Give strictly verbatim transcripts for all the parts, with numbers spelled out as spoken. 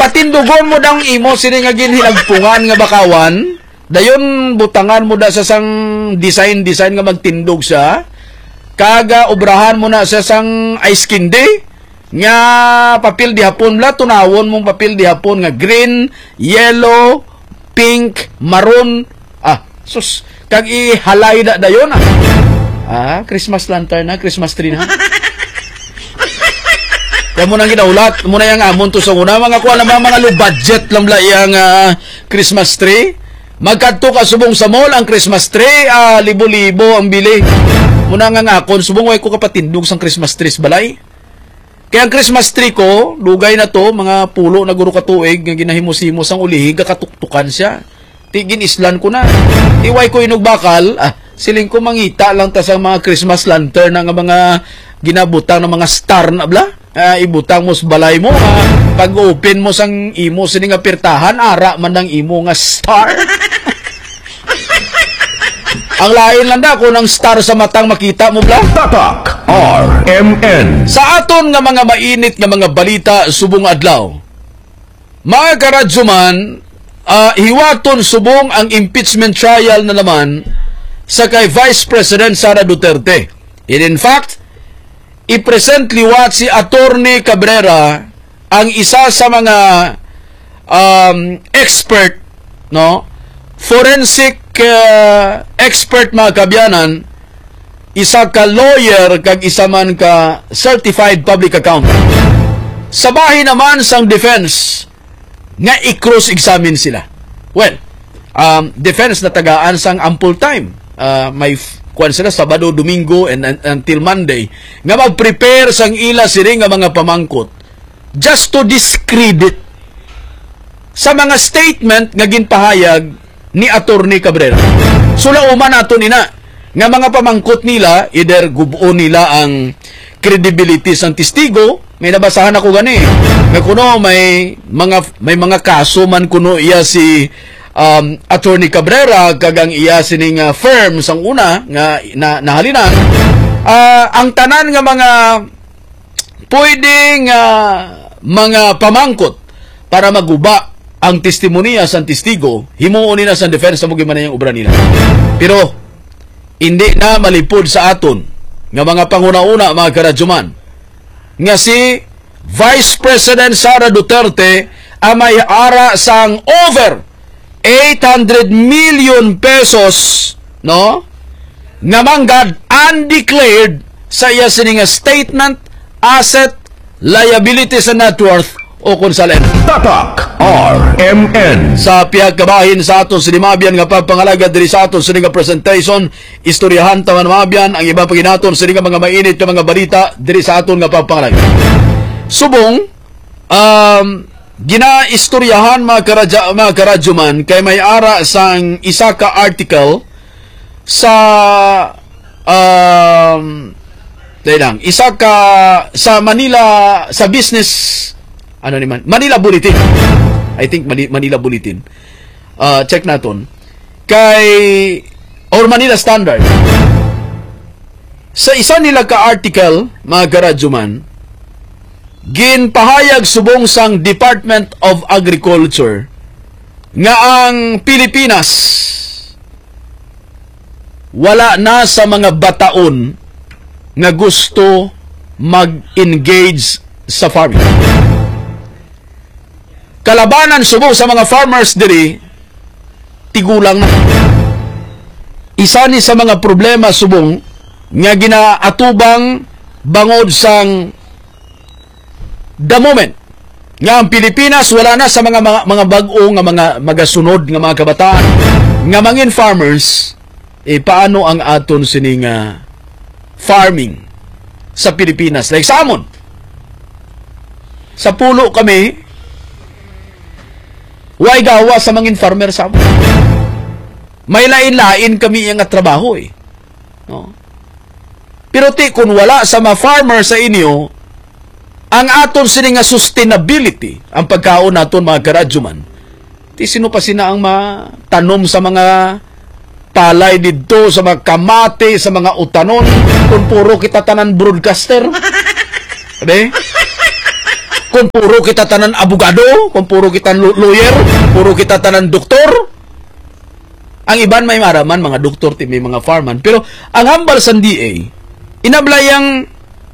patindugon mo dang imo sini nga ginhilagpungan nga bakawan, dayon butangan mo da sa sang design-design nga magtindog siya, kaga obrahan mo na sa sang ice candy, nga papel di hapon la, tunawon mong papel di hapon nga green, yellow, pink, maroon, ah, sus, kag ihalay da dayon ah. Ah, Christmas lantern na, Christmas tree na. Kaya mo nang ginaulat, mo na yung amon to sa una, mga kuha naman, mga low budget lang la yung uh, Christmas tree. Magkadto ka subong sa mall, ang Christmas tree, uh, libo-libo ang bili. Mo na nga ngakon, subong way ko kapatindog sang Christmas trees balay. Kaya ang Christmas tree ko, lugay na to, mga pulo na guro katuig, nga ginahimos-himos ang ulihig, katuktukan siya. Tigin islan ko na. Iway ko inugbakal, ah, siling ko mangita lang ta sa mga Christmas lantern nga mga ginabutang ng mga star na bla. Uh, ibutang mo sa balay mo, uh, pag open mo sang imo sining nga pirtahan, ara man ang imo nga star. Ang lain lang da kung ang star sa matang makita mo bla. Tatak R M N. Sa aton nga mga mainit nga mga balita subong adlaw, mga karadyo man, uh, hiwaton subong ang impeachment trial na naman sa kay Vice President Sara Duterte. And in fact, i-present liwat si Attorney Cabrera, ang isa sa mga um, expert, no, forensic uh, expert mga kabyanan, isa ka lawyer kag isa man ka certified public accountant. Sa bahay naman sang defense nga i-cross-examine sila. Well, um, defense na tagaan sang ample time. Uh, may kuan sila Sabado, Domingo, and, and until Monday nga mag-prepare sang ila siri nga mga pamangkot just to discredit sa mga statement nga ginpahayag ni Attorney Cabrera. Sulauman nato nina nga mga pamangkot nila, either gubuon nila ang credibility sang testigo. May nabasahan ako gani nga kuno may mga may mga kaso man kuno iya si Um, Attorney Cabrera kagang iya sining uh, firm sang una nga na, nahalinan, uh, ang tanan nga mga pwedeng uh, mga pamangkot para maguba ang testimonya sang testigo, himuon nila sa defense sa mugi man yung obra nila. Pero hindi na malipod sa aton nga mga panguna-una mga karadyoman nga si Vice President Sara Duterte ang may ara sang over eight hundred million pesos, no, nga manggad undeclared sa iya sining statement, asset, liabilities and net worth o kung salen. Tatak R M N. Sa pihag kabahin sa aton sinimabyan nga pagpangalaga diri sa aton sining presentation, istoryahan taman mabyan ang iba paginaton sining mga mainit nga mga balita diri sa aton nga pagpangalaga. Subong um ginaistoryahan mga karadya, mga karadyoman kay may ara sang isa ka article sa um lang, isa ka sa Manila, sa business ano ni man Manila Bulletin, I think Manila Bulletin, uh, check naton kay or Manila Standard. Sa isa nila ka article mga karadyoman, ginpahayag subong sang Department of Agriculture nga ang Pilipinas wala na sa mga bataon nga gusto mag-engage sa farming. Kalabanan subong sa mga farmers diri tigulang na. Isa ni sa mga problema subong nga ginaatubang bangod sang the moment nga ang Pilipinas wala na sa mga mga, mga bag-o nga mga magasunod nga mga kabataan nga mangin farmers, eh paano ang aton sining uh, farming sa Pilipinas? Like sa amon, sa pulo kami way gawa sa mangin farmer sa amon. May lain-lain kami yung trabaho eh, no? Pero ti kung wala sa mga farmer sa inyo ang aton sini nga sustainability, ang pagkaon naton mga karadyoman, ti sino pa sina ang matanom sa mga palay didto, sa mga kamate, sa mga utanon, kung puro kita tanan broadcaster? Ade? Kung puro kita tanan abogado, kung puro kita lawyer, puro kita tanan doktor, ang iban may maraman, mga doktor, may mga farman. Pero ang hambal sa D A, inablayang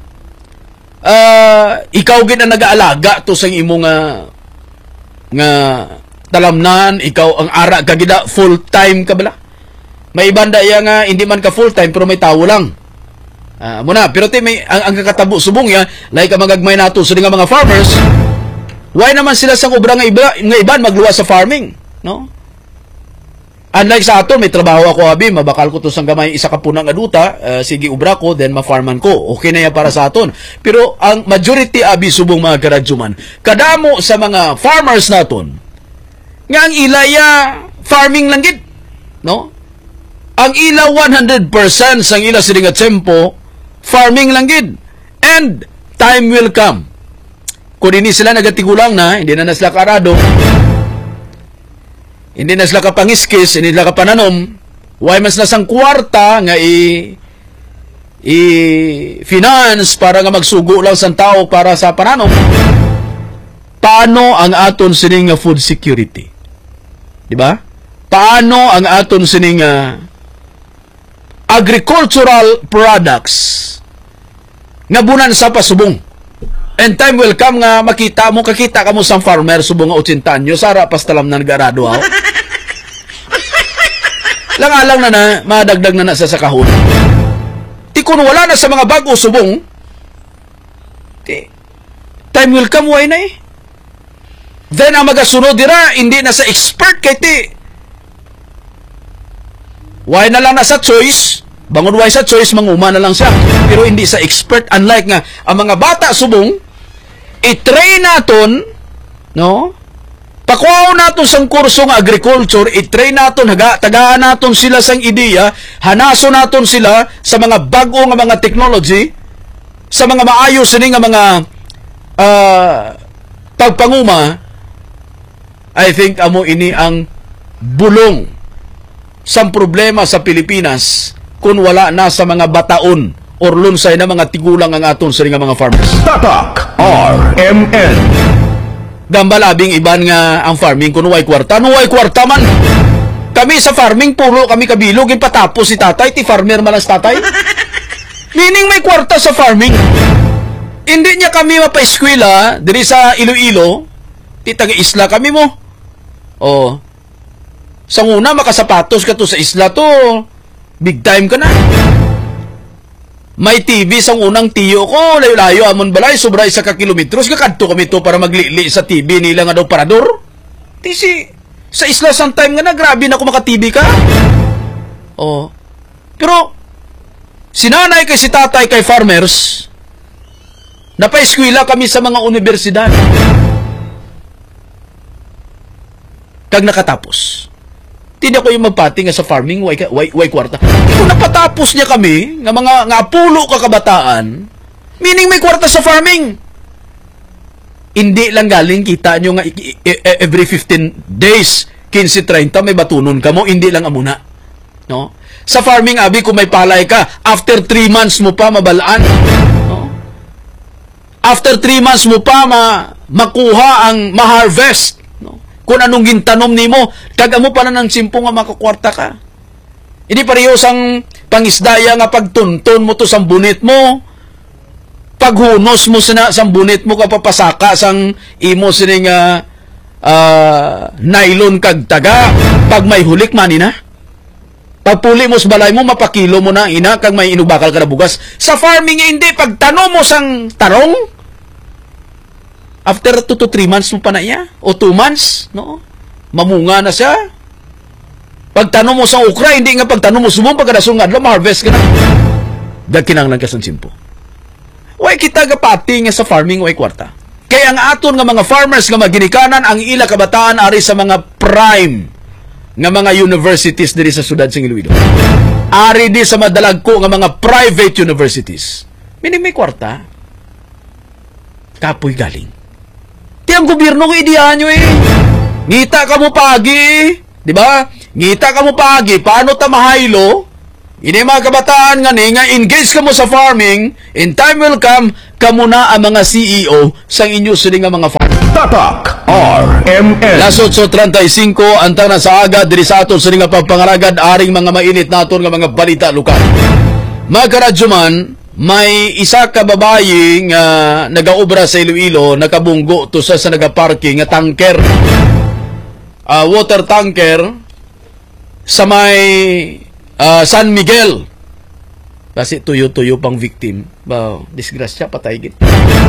uh, ikaw gid ang nag-aalaga to sa imong nga nga talamnan, ikaw ang ara ka gida, full-time ka bala. May ibanda ya nga hindi man ka full-time pero may tawo lang. Ah, muna, pero ti may ang, ang kakatabo subong ya, like ang magagmay nato sa nga mga farmers, why naman sila sa kubra nga iba, nga iban magluwa sa farming, no? Unlike sa ato, may trabaho ako abi, mabakal ko to sang gamay isa ka punang aduta, uh, sige ubra ko, then ma-farman ko. Okay na yan para sa aton. Pero ang majority abi subong mga karadjuman, kadamo sa mga farmers naton, nga ang ilaya farming lang gid, no? Ang ila one hundred percent sang ila sila nga tempo farming lang gid. And time will come. Kung hindi sila nagatigulang na, hindi na nasila karado, hindi na sila kapangiskis, hindi na kapananom, why mas nasang kwarta nga i i-finance para nga magsugo lang sa tao para sa pananom, paano ang aton sining nga food security? Di ba? Paano ang aton sining nga agricultural products nga bunan sa pasubong? And time will come nga makita mo, kakita ka mo sa farmer subong nga eighty anyos, sara pastalam na nagarado ako. Lang-alang na na, madagdag na na sa sakahon. Ti kung wala na sa mga bago subong, ti, time will come, why na eh? Then ang magasunod dira, hindi na sa expert kay ti. Why na lang na sa choice? Bangon why sa choice, manguma na lang siya. Pero hindi sa expert. Unlike nga, ang mga bata subong, i-train naton, no? Pakuhaw naton sang kurso nga agriculture, i-train naton, haga, tagaan naton sila sang ideya, hanaso naton sila sa mga bago nga mga technology, sa mga maayos ni nga mga uh, pagpanguma. I think amo ini ang bulong sang problema sa Pilipinas kung wala na sa mga bataon or lunsay na mga tigulang ang aton sa nga mga farmers. Tatak R M N. Gambalabing iban nga ang farming kung way kwarta. Nuway kwarta man. Kami sa farming, puro kami kabilog. Patapos si tatay, ti farmer malas tatay. Meaning may kwarta sa farming. Hindi niya kami mapa-eskwela diri sa Iloilo. Ti taga-isla kami mo. O, sa una, makasapatos ka to sa isla to. Big time ka na. May T V sang unang tiyo ko, layo-layo amon balay, sobra isa ka kilometros, kakadto kami to para maglili sa T V nila nga daw parador. Ti si, sa isla sang time nga na, grabe na kung maka-T V ka. Oh. Pero, sinanay kay si tatay kay farmers, napa-eskwela kami sa mga universidad. Kag nakatapos. Hindi ko yung magpati nga sa farming, way, way, way kwarta. Kung napatapos niya kami, nga mga nga pulo kakabataan, meaning may kwarta sa farming. Hindi lang galing, kita nyo nga every fifteen days, fifteen thirty, may batunon ka mo, hindi lang amuna. No? Sa farming, abi, kung may palay ka, after three months mo pa mabalaan. No? After three months mo pa ma makuha ang ma-harvest. Kung anong gintanom nimo, kag amo pa na ng simpo nga makakwarta ka. Hindi pareho sang pangisdaya nga pagtunton mo to sang bunit mo, paghunos mo sa sang bunit mo kapapasaka sang imo sining uh, uh, nylon kag taga, pag may hulik mani na. Pagpuli mo sa balay mo, mapakilo mo na ina kag may inubakal ka na bugas. Sa farming hindi, pagtanom mo sang tarong, after two to three months mo pa na iya, o two months, no? Mamunga na siya. Pagtanong mo sa ukra, hindi nga pagtanong mo sumong pagkadasungan, ma-harvest ka na. Gagkinanglan ka sa simpo. Way kita gapati nga sa farming, way kwarta. Kaya ang aton nga mga farmers nga maginikanan, ang ila kabataan ari sa mga prime nga mga universities diri sa sudad sa Iloilo. Ari di sa madalagko nga mga private universities. Meaning may kwarta. Kapoy galing. Ti ang gobyerno ko idiyan nyo eh. Ngita ka mo pagi, di ba? Ngita ka mo pagi, paano ta mahaylo? Ini mga kabataan nga ni, nga engage ka mo sa farming, in time will come, kamo na ang mga C E O sa inyo sila nga mga farm. Tatak R M N. Las eight thirty-five, antang na sa aga, diri sa aton sila nga pagpangaragad, aring mga mainit naton nga mga balita lokal. Mga karadyo man, may isa ka babae nga nagaobra sa Iloilo, nakabunggo to sa sa nagaparking nga tanker, uh, water tanker, sa may uh, San Miguel. Kasi tuyo-tuyo pang victim. Ba, disgrasya, patay git.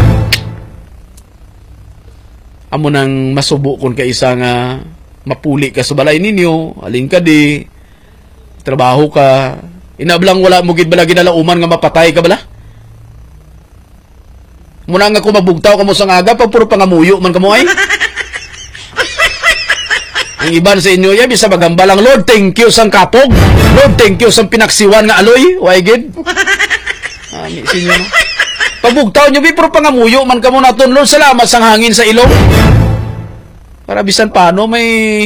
Amo nang masubo kon ka isa nga mapuli ka sa balay ninyo, alin ka di, trabaho ka, inablang wala mo gid bala ginalauman nga mapatay ka bala. Muna nga kung mabugtaw ka mo sa aga, pag puro pangamuyo man ka mo ay. Ang iban sa inyo, ya, bisa magambalang, Lord, thank you sang kapog. Lord, thank you sang pinaksiwan nga aloy. Why, gid? Ami, sinyo, no? Pabugtaw nyo, bi, pero pangamuyo man ka mo naton, Lord, salamat sang hangin sa ilong. Para bisan paano, may...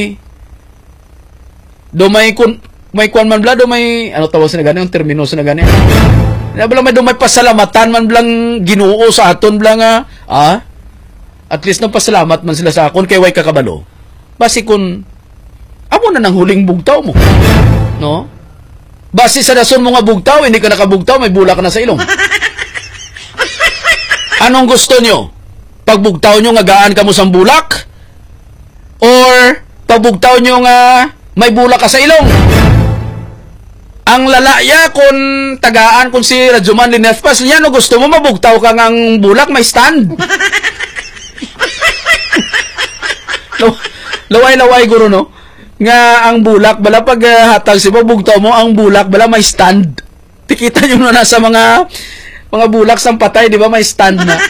Do may kun... May kuan man bla, do may... Ano tawag sa nagani? Ang termino sa nagani? Bala may do may pasalamatan man blang Ginoo sa aton blang nga, ah? At least nang pasalamat man sila sa akon, kay way kakabalo. Basi kun amo na nang huling bugtaw mo, no? Basi sa rason mo nga bugtaw, hindi ka nakabugtaw, may bulak na sa ilong. Anong gusto nyo? Pagbugtaw nyo nga gaan ka mo sa bulak? Or pagbugtaw nyo nga may bulak ka sa ilong? Ang lalaya kung tagaan kung si Rajuman Linefpas, niya no gusto mo mabugtaw ka ngang bulak, may stand. Laway-laway guro, no? Nga ang bulak, bala pag uh, hatag si bugtaw mo, ang bulak, bala may stand. Tikita nyo na nasa mga mga bulak sang patay, di ba? May stand na.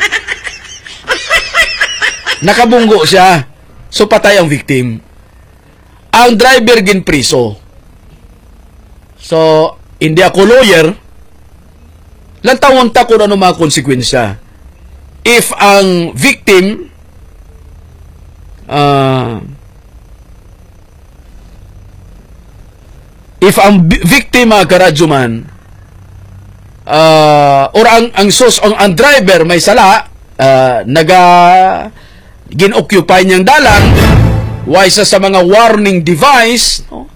Nakabunggo siya. So, patay ang victim. Ang driver gin priso. So, hindi ako lawyer, lantawon ta kung ano mga konsekwensya. If ang victim uh, if ang victim mga karadyo man, uh, or ang ang sos ang, ang driver may sala, uh, naga gin-occupy niyang dalan, wise sa mga warning device, no?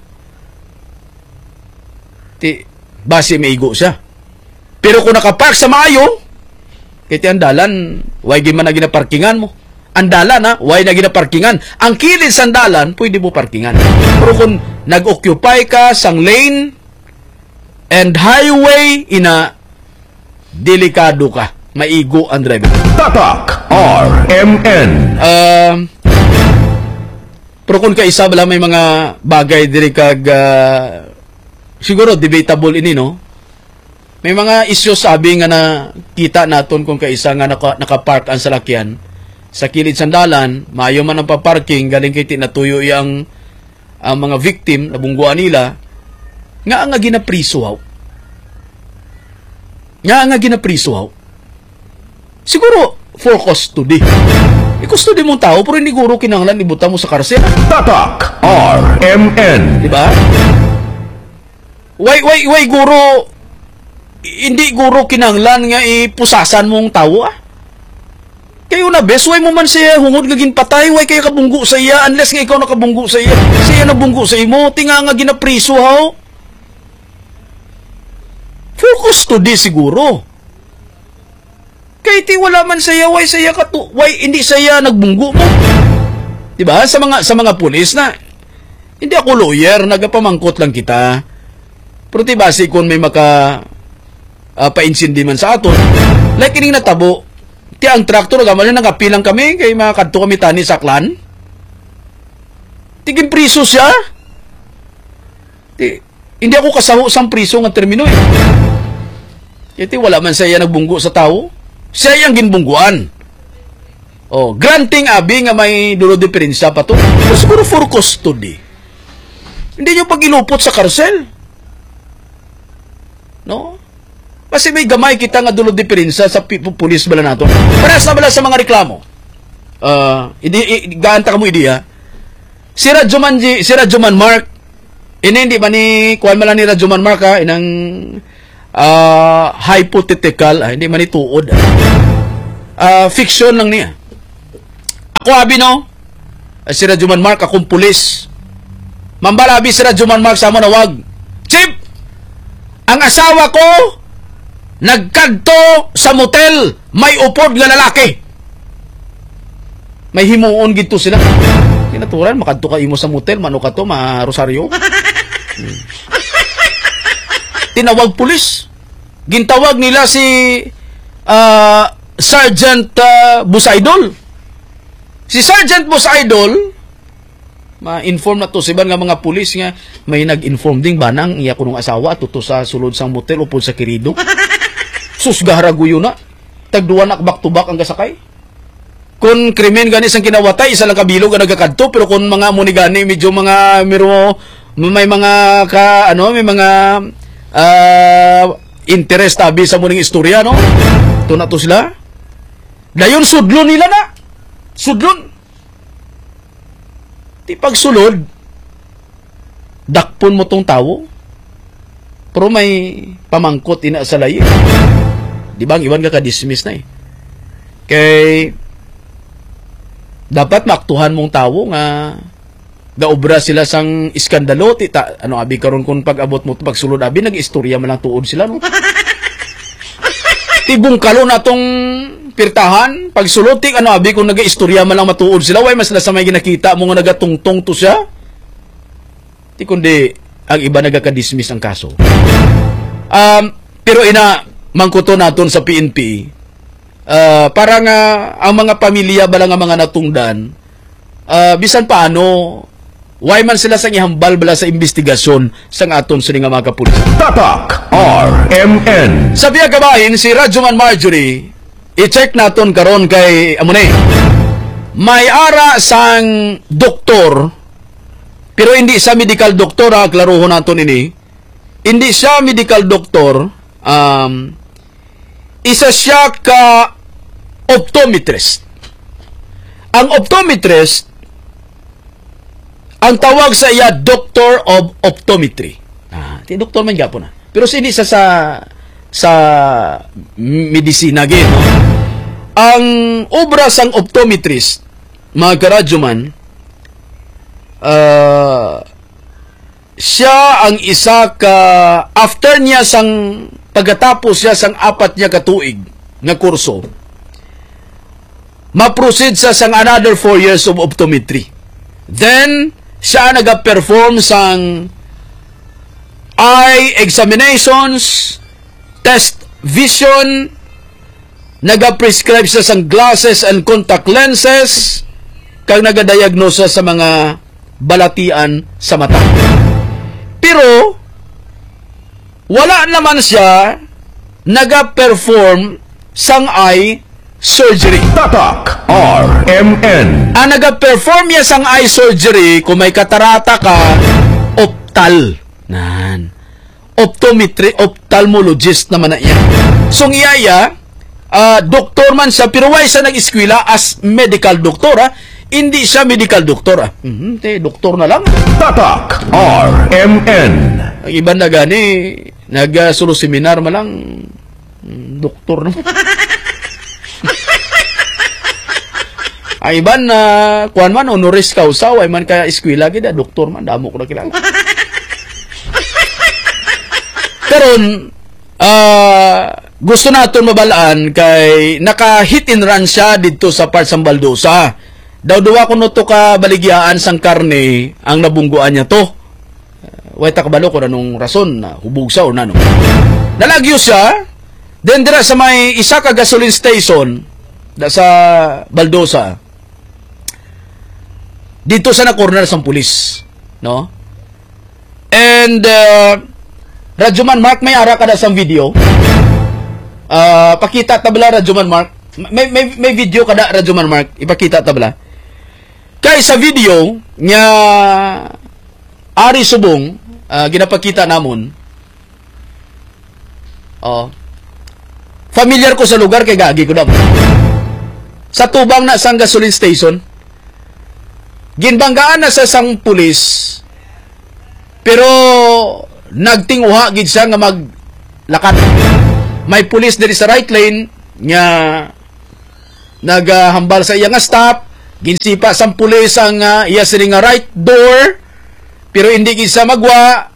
Ti base maigo siya. Pero kung nakapark sa maayo, kiti ang dalan, why gi man na ginaparkingan mo? Ang dalan, ha? Why na ginaparkingan? Ang kilid sa dalan, pwede mo parkingan. Pero kung nag-occupy ka sang lane and highway, ina, delikado ka. Maigo ang driver. Tatak R M N. Uh, pero kung kaisa bala may mga bagay diri kag uh, siguro debatable ini, no? May mga issues sabi nga na kita naton kung kaisa nga naka, nakapark ang salakyan sa kilid sa dalan, maayo man ang paparking, galing kay tinatuyo yang ang mga victim, nabungguan nila, nga nga ginapriso haw. Nga nga ginapriso haw. Siguro, for custody. I-custody mong tao, pero hindi guro kinanglan, ibuta mo sa karsel. Tatak R M N. Diba? Way, way, way, guro, hindi guro kinanglan nga ipusasan mong tao, ah. Kayo na bes, way mo man siya hungod gagin patay, way kayo kabunggo sa iya, unless nga ikaw nakabunggo sa iya, siya nabunggo sa imo, tinga nga ginapriso haw. For custody siguro. Kaya ti wala man saya, way saya katu, way hindi saya nagbunggo mo. Diba? Sa mga sa mga pulis na, hindi ako lawyer, nagapamangkot lang kita. Pero ti basi kung may maka uh, pa-insindi man sa aton, like kining natabo, ti ang traktor, gaman na nagapilang kami, kay mga kadto kami tani sa klan. Tiging priso siya. Ti, hindi ako kasaho sang priso nga termino eh. Iti wala man saya nagbunggo sa tao. Siya yung ginbungguan. Oh, granting abi nga may dulo diferensya pa to. Pero siguro for custody. Hindi nyo pag-ilupot sa karsel. No? Kasi may gamay kita nga dulo diferensya sa pulis bala nato. Parehas na bala sa mga reklamo. Uh, idi, idi, gaanta ka mo idi ha. Si Radyoman, si Radyoman Mark, Ini hindi ba ni kuan man lang ni Rajuman Mark ha, inang uh, hypothetical, ah, hindi man ni tuod. Uh, fiction lang niya. Ako abi no, si Rajuman Mark akong pulis. Mambalabi si Rajuman Mark sa mo na wag. Chip, ang asawa ko nagkadto sa motel, may upod nga lalaki. May himuon gito sila. Kinaturan, makadto ka imo sa motel, mano ka to, ma Rosario. Hmm. Tinawag pulis. Gintawag nila si uh, Sergeant uh, Busaidol. Si Sergeant Busaidol, ma-inform na to si nga mga pulis nga may nag-inform ding banang iya kunong asawa tuto sa sulod sang motel upod sa Querido. Sus gaharaguyo na. Tagduwa na back to back ang kasakay. Kung krimen gani sang kinawatay, isa lang kabilog ang nagkakadto, pero kung mga muni gani medyo mga miro may mga ka ano, may mga uh, interest tabi sa muning istorya no. To na to sila. Dayon sudlon nila na. Sudlon. Di pagsulod, dakpon mo tong tawo. Pero may pamangkot ina sa layi. Di ba ang iwan ka ka-dismiss na eh. Kay dapat maktuhan mong tawo nga gaobra sila sang iskandalo. Tita, ano abi karon kung pag-abot mo pagsulod abi, nag-istorya man lang tuod sila no. Tibong kalo na tong pirtahan, pagsulutik, ano abi kung nag-istorya man lang matuod sila, way mas nasa may ginakita mo nga nagatungtong to siya. Di kundi ang iba nagaka-dismiss ang kaso. Um, pero ina, mangkuto naton sa P N P, uh, para nga ang mga pamilya bala nga mga natungdan, uh, bisan paano, way man sila sang ihambal bala sa investigasyon sang aton sila nga mga kapulis. Tatak R M N. Sa biya kabahin, si Rajuman Marjorie, i-check naton karon kay amune. May ara sang doktor, pero hindi siya medical doctor, ha, klaruhon naton ini. Hindi siya medical doctor, um, isa siya ka optometrist. Ang optometrist, ang tawag sa iya, Doctor of Optometry. Ah, ti doktor man gapo na. Pero hindi sa sa sa medisina gid, no? Ang obra sang optometrist, mga karadyoman, uh, siya ang isa ka, after niya sang pagkatapos siya sang apat niya katuig nga kurso, ma-proceed sa sang another four years of optometry. Then siya nag-perform sang eye examinations, test vision, nag-prescribe siya sang glasses and contact lenses, kag nag-diagnose sa mga balatian sa mata. Pero wala naman siya nag-perform sang eye surgery. Tatak R M N. Ang nag-perform niya sang eye surgery, kung may katarata ka, optal. Nan. Optometry, ophthalmologist naman na yan. So, ngiyaya, uh, doktor man siya, pero why siya nag-eskwela as medical doctor, ha? Hindi siya medical doctor, ha? Mm-hmm, te, doktor na lang. Tatak R M N. Ang iba na gani, nag-solo seminar man lang, mm, doktor na. Ang iban na, uh, kuhan man, honoris causa, ay man kaya eskwela, gida, doktor man, damo ko na kilala. Karon, uh, gusto natin mabalaan kay naka-hit and run siya dito sa part ng Baldosa. Daw duwa ko no to ka baligyaan sang karne ang nabungguan niya to. Uh, Way takabalo ko na nung rason na hubog sa o na no. Nalagyo siya, then dira sa may isa ka gasoline station da sa Baldosa. Dito sa na-corner sang pulis, no? And uh, Rajuman Mark, may ara ka na sa video. Uh, pakita tabla, Rajuman Mark. May, may, may video ka na, Rajuman Mark. Ipakita tabla. Kaya sa video, nga Ari Subong, uh, ginapakita namon. Oh. Familiar ko sa lugar, kay gagi ko na. Sa tubang na sang gasoline station, ginbanggaan na sa sang pulis, Pero nagtinguha gid siya nga maglakat. May pulis diri sa right lane nga naghambal sa iya nga stop, ginsipa sang pulis ang uh, iya sini nga right door, pero hindi gid siya magwa.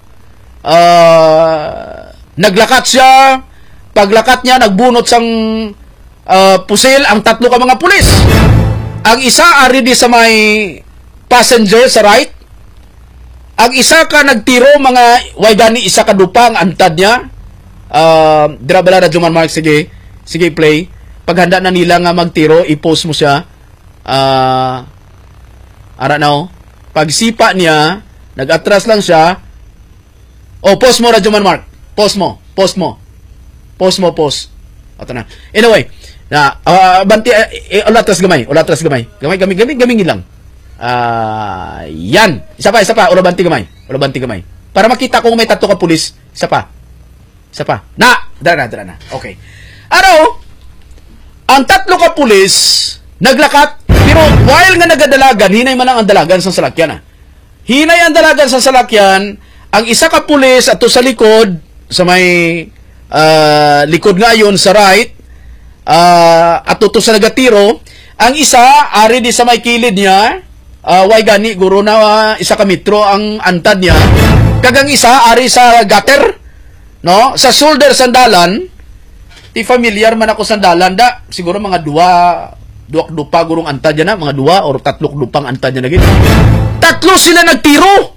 Uh, naglakat siya. Paglakat niya, nagbunot sang uh, pusil ang tatlo ka mga pulis. Ang isa ari di sa may passenger sa right. Ang isa ka nagtiro mga way gani isa ka dupang antad niya. Uh, dira bala na Juman Mark, sige. Sige play. Paghanda na nila nga magtiro, i-post mo siya. Uh, ara now. Pagsipa niya, nag-atras lang siya. O, post mo na Juman Mark. Post mo. Post mo. Post mo, post. Ato na. Anyway, na uh, banti uh, ulatras gamay, ulatras gamay. Gamay gamay gamay gamay lang. Ah, uh, yan. Isa pa, isa pa, ula banti gamay. Ula banti gamay. Para makita kung may tatlo ka pulis, isa pa. Isa pa. Na, dara na, dara na. Okay. Ano? Ang tatlo ka pulis naglakat, pero while nga nagadalagan, hinay man lang ang dalagan sa salakyan. Ah. Hinay ang dalagan sa salakyan, ang isa ka pulis ato sa likod, sa may uh, likod ngayon sa right, uh, at tuto sa nagatiro, ang isa ari di sa may kilid niya, uh, way gani guro na uh, isa ka metro ang antad niya, kagang isa ari sa gutter, no, sa shoulder sandalan. Ti familiar man ako sandalan da, siguro mga dua duwak dupa gurong antad niya na, mga dua or tatlok dupang antad niya na gid. Tatlo sila nagtiro.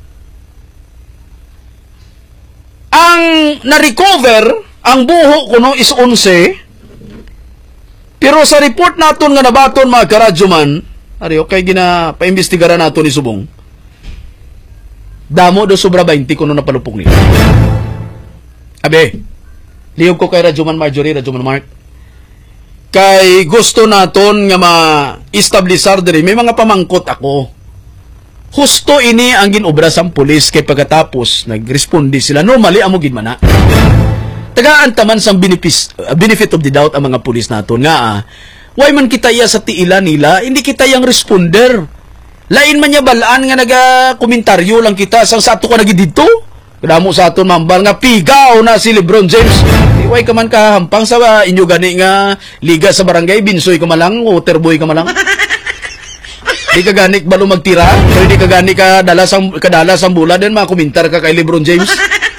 Ang na-recover, ang buho kuno is eleven. Pero sa report naton nga nabaton mga karadyoman, ari okay gina paimbestigaran nato ni Subong. Damo do sobra twenty kuno napalupok nila. Abe, liyog ko kay Radyoman Marjorie, Radyoman Mark. Kay gusto naton nga ma-establisar diri, may mga pamangkot ako. Husto ini ang ginobra sang pulis kay pagkatapos nagrespondi sila. Normally amo gid man na. Tagaan taman sang benefit, uh, benefit of the doubt ang mga pulis naton nga ah, why man kita iya sa tiila nila, hindi kita yang responder. Lain man niya balaan nga naga-komentaryo lang kita sang sa ato ka nagi dito. Kadamo sa aton mambal nga pigaw na si LeBron James. Why ka man kahampang sa uh, inyo gani nga liga sa barangay, binsoy ka malang, waterboy ka malang. Di ka gani balo magtira, pero di ka gani ka dalas ang kadalas ang bulan din mga komentar ka kay LeBron James.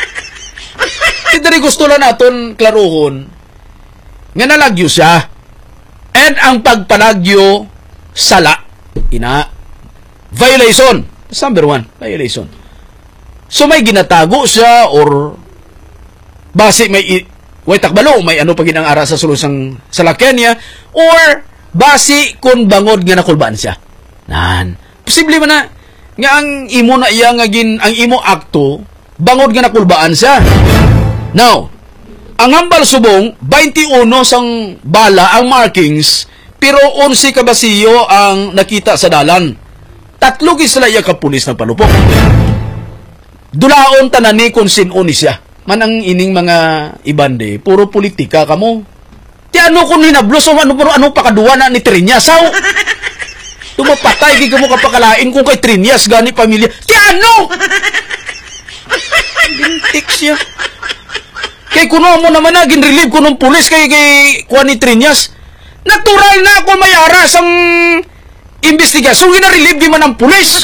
Hindi gusto lang naton klaruhon nga nalagyo siya. And ang pagpalagyo sala ina violation. That's number one, violation. So may ginatago siya or base may way takbalo, may ano pa ginang ara sa sulusang salakyan niya, or base kung bangod nga nakulbaan siya. Nan, posible man na nga ang imo na iya nga gin ang imo akto bangod nga nakulbaan siya. Now, ang hambal Subong twenty-one sang bala ang markings, pero eleven ka basiyo ang nakita sa dalan. Tatlo gid sila iya ka pulis na palupok. Dulaon tanan ni kung sino ni siya. Man ang ining mga ibande, puro politika kamo. Ti ano kung hinablos o ano puro ano pakaduwa na ni Triñas. Sao? Tumapatay gid mo kapakalain kung kay Triñas gani pamilya. Ti ano? Bintik siya. Kay kuno mo naman na ginrelieve ko ng pulis kay kay kuha ni Triñas. Natural na ako may aras ang investigasyon. Ginarelieve di man ang pulis.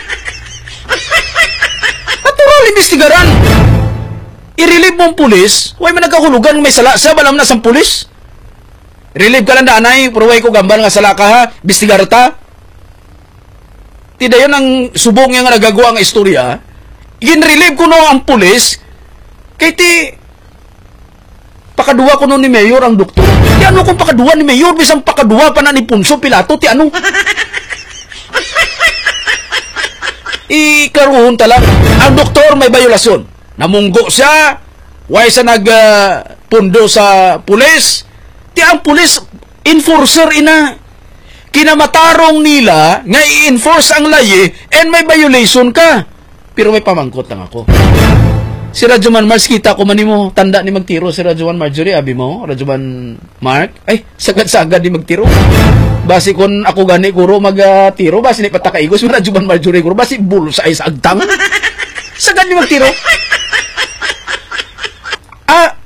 Natural investigaran. I-relieve mo ang pulis. Huwag man nagkahulugan may sala. Sa balam na sa pulis. Relieve ka lang na anay. Pero huwag ko gambal nga sala ka ha. Investigar ta. Tida yun ang subong nga nagagawa ang istorya. Ginrelieve ko no ang pulis. Kay ti pakaduwa ko no ni Mayor ang doktor. Ti ano kung pakaduwa ni Mayor? Bisang pakaduwa pa na ni Punso Pilato. Ti ano? Ikaruhon tala. Ang doktor may violasyon. Namunggo siya. Why sa nagpundo uh, sa pulis? Ti ang pulis enforcer ina. Kinamatarong nila nga i-enforce ang layi and may violation ka. Pero may pamangkot lang ako. Si Radyoman Mars, kita ko man mo tanda ni magtiro si Radyoman Marjorie, abi mo, Radyoman Mark. Ay, sagad-sagad ni magtiro. Basi kon ako gani kuro magtiro, basi ni patakaigos si Radyoman Marjorie kuro, basi bulsa ay sa agtang. Sa ganyan magtiro. Ah,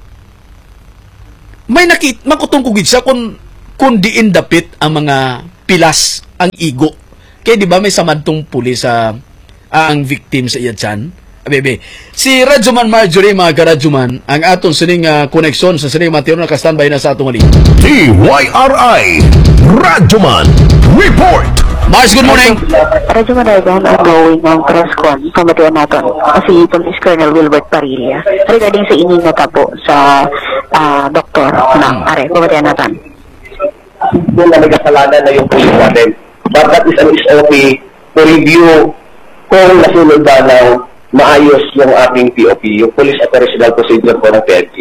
may nakit, makutong kugid siya kung, kung diin dapit ang mga pilas, ang igo. Kaya di ba may samadtong pulis sa ah, ang victim sa iya dyan? Bebe, si Radyoman Marjorie, mga ka-Radyoman, ang aton sining uh, koneksyon sa sining matiro na ka-standby na sa atong ali. T Y R I Radyoman Report. Mars, good morning. Radyo Managan ang going ng press con pamatian natin si Police Colonel Wilbert Parilla regarding sa inyong natabo sa uh, doktor na are pamatian natin. Kung na may kasalanan na yung police natin, but that is an S O P to review kung nasunod ba ng maayos yung ating P O P, yung Police Operational Procedure po ng P N P.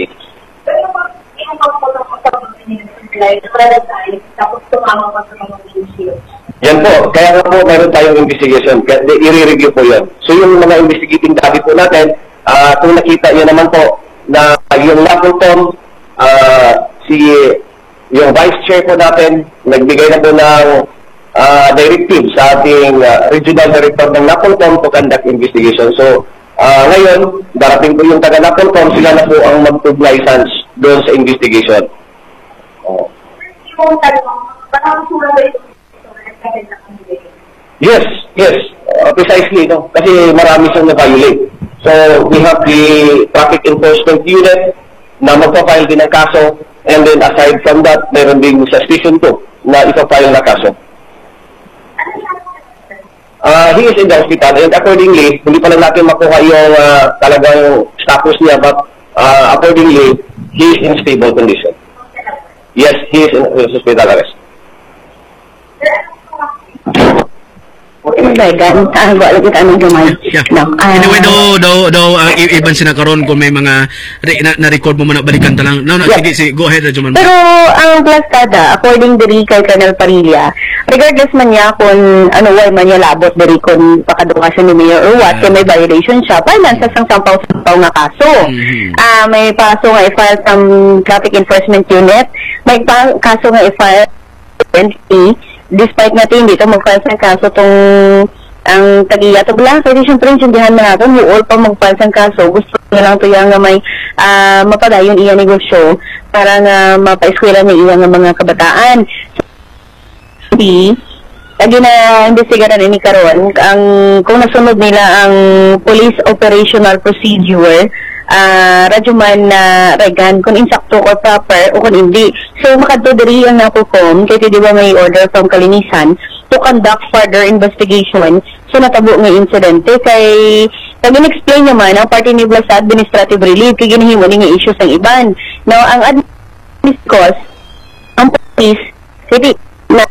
Yan po, kaya nga po mayroon tayong investigation, kaya i-review po yun. So yung mga investigating body po natin, uh, kung nakita nyo naman po na yung Napolcom, uh, si yung Vice Chair po natin, nagbigay na po ng uh, directive sa ating uh, Regional Director ng Napolcom to conduct investigation. So uh, ngayon, darating po yung taga Napolcom, sila na po ang mag-license doon sa investigation. Oh. Yes, yes, uh, precisely, no? Kasi marami siyang na-violate. So, we have the traffic enforcement unit na magpa-file din ng kaso, and then aside from that, meron din suspicion to na ipa-file na kaso. Uh, he is in the hospital, and accordingly, hindi pa lang natin makuha yung uh, talagang status niya, but uh, accordingly, he is in stable condition. Yes, he is in hospital arrest. Managan, ah, wala kita anong gamay. Yeah. No, ah, Anyway, do do do ang uh, iban sinakaron kung may mga re, na, na-record mo man na balikan ta lang. No, no, Yeah. sige, sige, go ahead, Radyoman. Pero ang plastada, according diri kay Colonel Parilla, regardless man niya kung ano way man niya labot diri kung pakaduka siya ni Mayor or what, Yeah. kung may violation siya, finance sa sang sampaw-sampaw nga kaso. Mhm. Ah, may kaso nga i-file from Traffic Enforcement Unit, may pa- kaso nga i-file N P, despite natin dito mag-file sa kaso tong ang tagiya to bala, kasi siyempre intindihan na natin, all pa mag-file sa kaso, gusto nyo lang to yung nga may uh, mapadayon iya negosyo para nga mapaiskwela na iya nga mga kabataan. So, lagi na investigaran ini karon ang kung nasunod nila ang Police Operational Procedure, uh, Radyoman na uh, Regan, kung insakto or proper o kung hindi. So, makadto diri ang Napolcom, kasi di ba may order from Kalinisan to conduct further investigation. So, natabo nga insidente kay nag-explain naman ang party ni Blas sa administrative relief kay ginahimo ni nga issues ng iban. Now, ang administrative cost, ang police, hindi na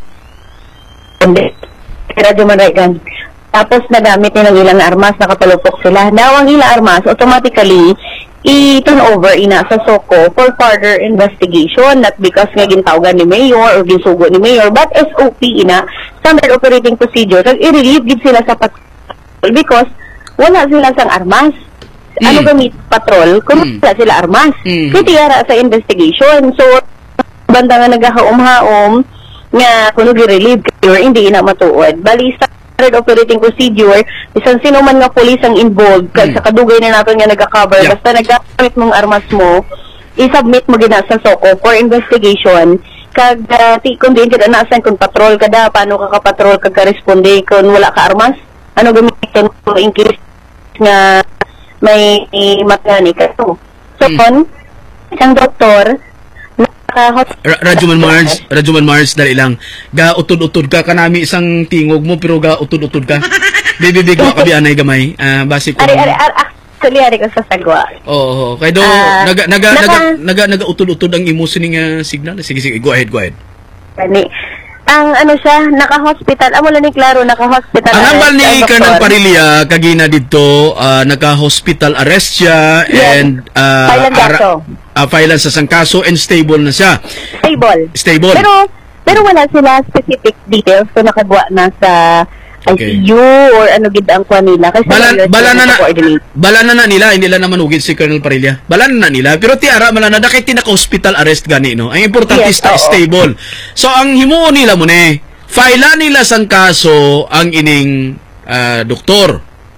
hindi. Radyo Manregan. Tapos nagamit nila ng ilang armas, nakapalupok sila. Now, ang ilang armas, automatically, i-turn over ina sa SOCO for further investigation. Not because nga gintawgan ni Mayor o ginsugo ni Mayor, but S O P ina, standard operating procedure. Kag i-relieve gid sila sa patrol because wala sila sang armas. Ano Mm. gamit patrol kung Mm. wala sila armas? Mm. Kaya tiyara sa investigation. So, banda nga nagahaom-haom nga kung i-relieve or hindi ina matuod. Bali standard operating procedure, isang sino man nga police ang involved, kag Mm. sa kadugay na natin nga nagka-cover, Yeah. basta naggamit mong armas mo, i-submit mo gina sa SOCO for investigation, kag uh, ti kung din kada naasan kung patrol kada, paano ka ka-patrol, kag ka-responde kung wala ka armas, ano gamiton mo in case nga may matani ka to. So, Mm. kon, isang doktor, naka-hospital. Ra- Radyoman Mars, Radyoman Mars, dali lang. Ga utod-utod ka kanami isang tingog mo pero ga utod-utod ka. Bibibig ko kabi anay gamay. Ah, basi ko. Ari, ari, ari, actually, ari ko sa sagwa. Oo, oh, kay do Ah, naga naga naka- naga naga naga utod-utod ang imo sining uh, signal. Sige sige, go ahead, go ahead. Gani. Ang ano siya, naka-hospital. Amo lang ni klaro, naka-hospital. Ang hambal arrest ni ang Colonel doktor. Parilla kagina didto ah, naka-hospital arrest siya Yes. and uh, File ang kaso. uh, file sa sang kaso and stable na siya. Stable. Stable. Pero, pero wala sila specific details kung nakagawa na sa Okay. I C U or ano gid ang kuha nila. Kasi Bala, sila bala na na, coordinate. bala na na nila, hindi lang naman ugid si Colonel Parilla. Bala na na nila, pero tiara man na dakay tinaka-hospital arrest gani no. Ang importante Yes, is sta- oo. stable. So ang himuon nila mo ne, file nila sang kaso ang ining ah, doktor.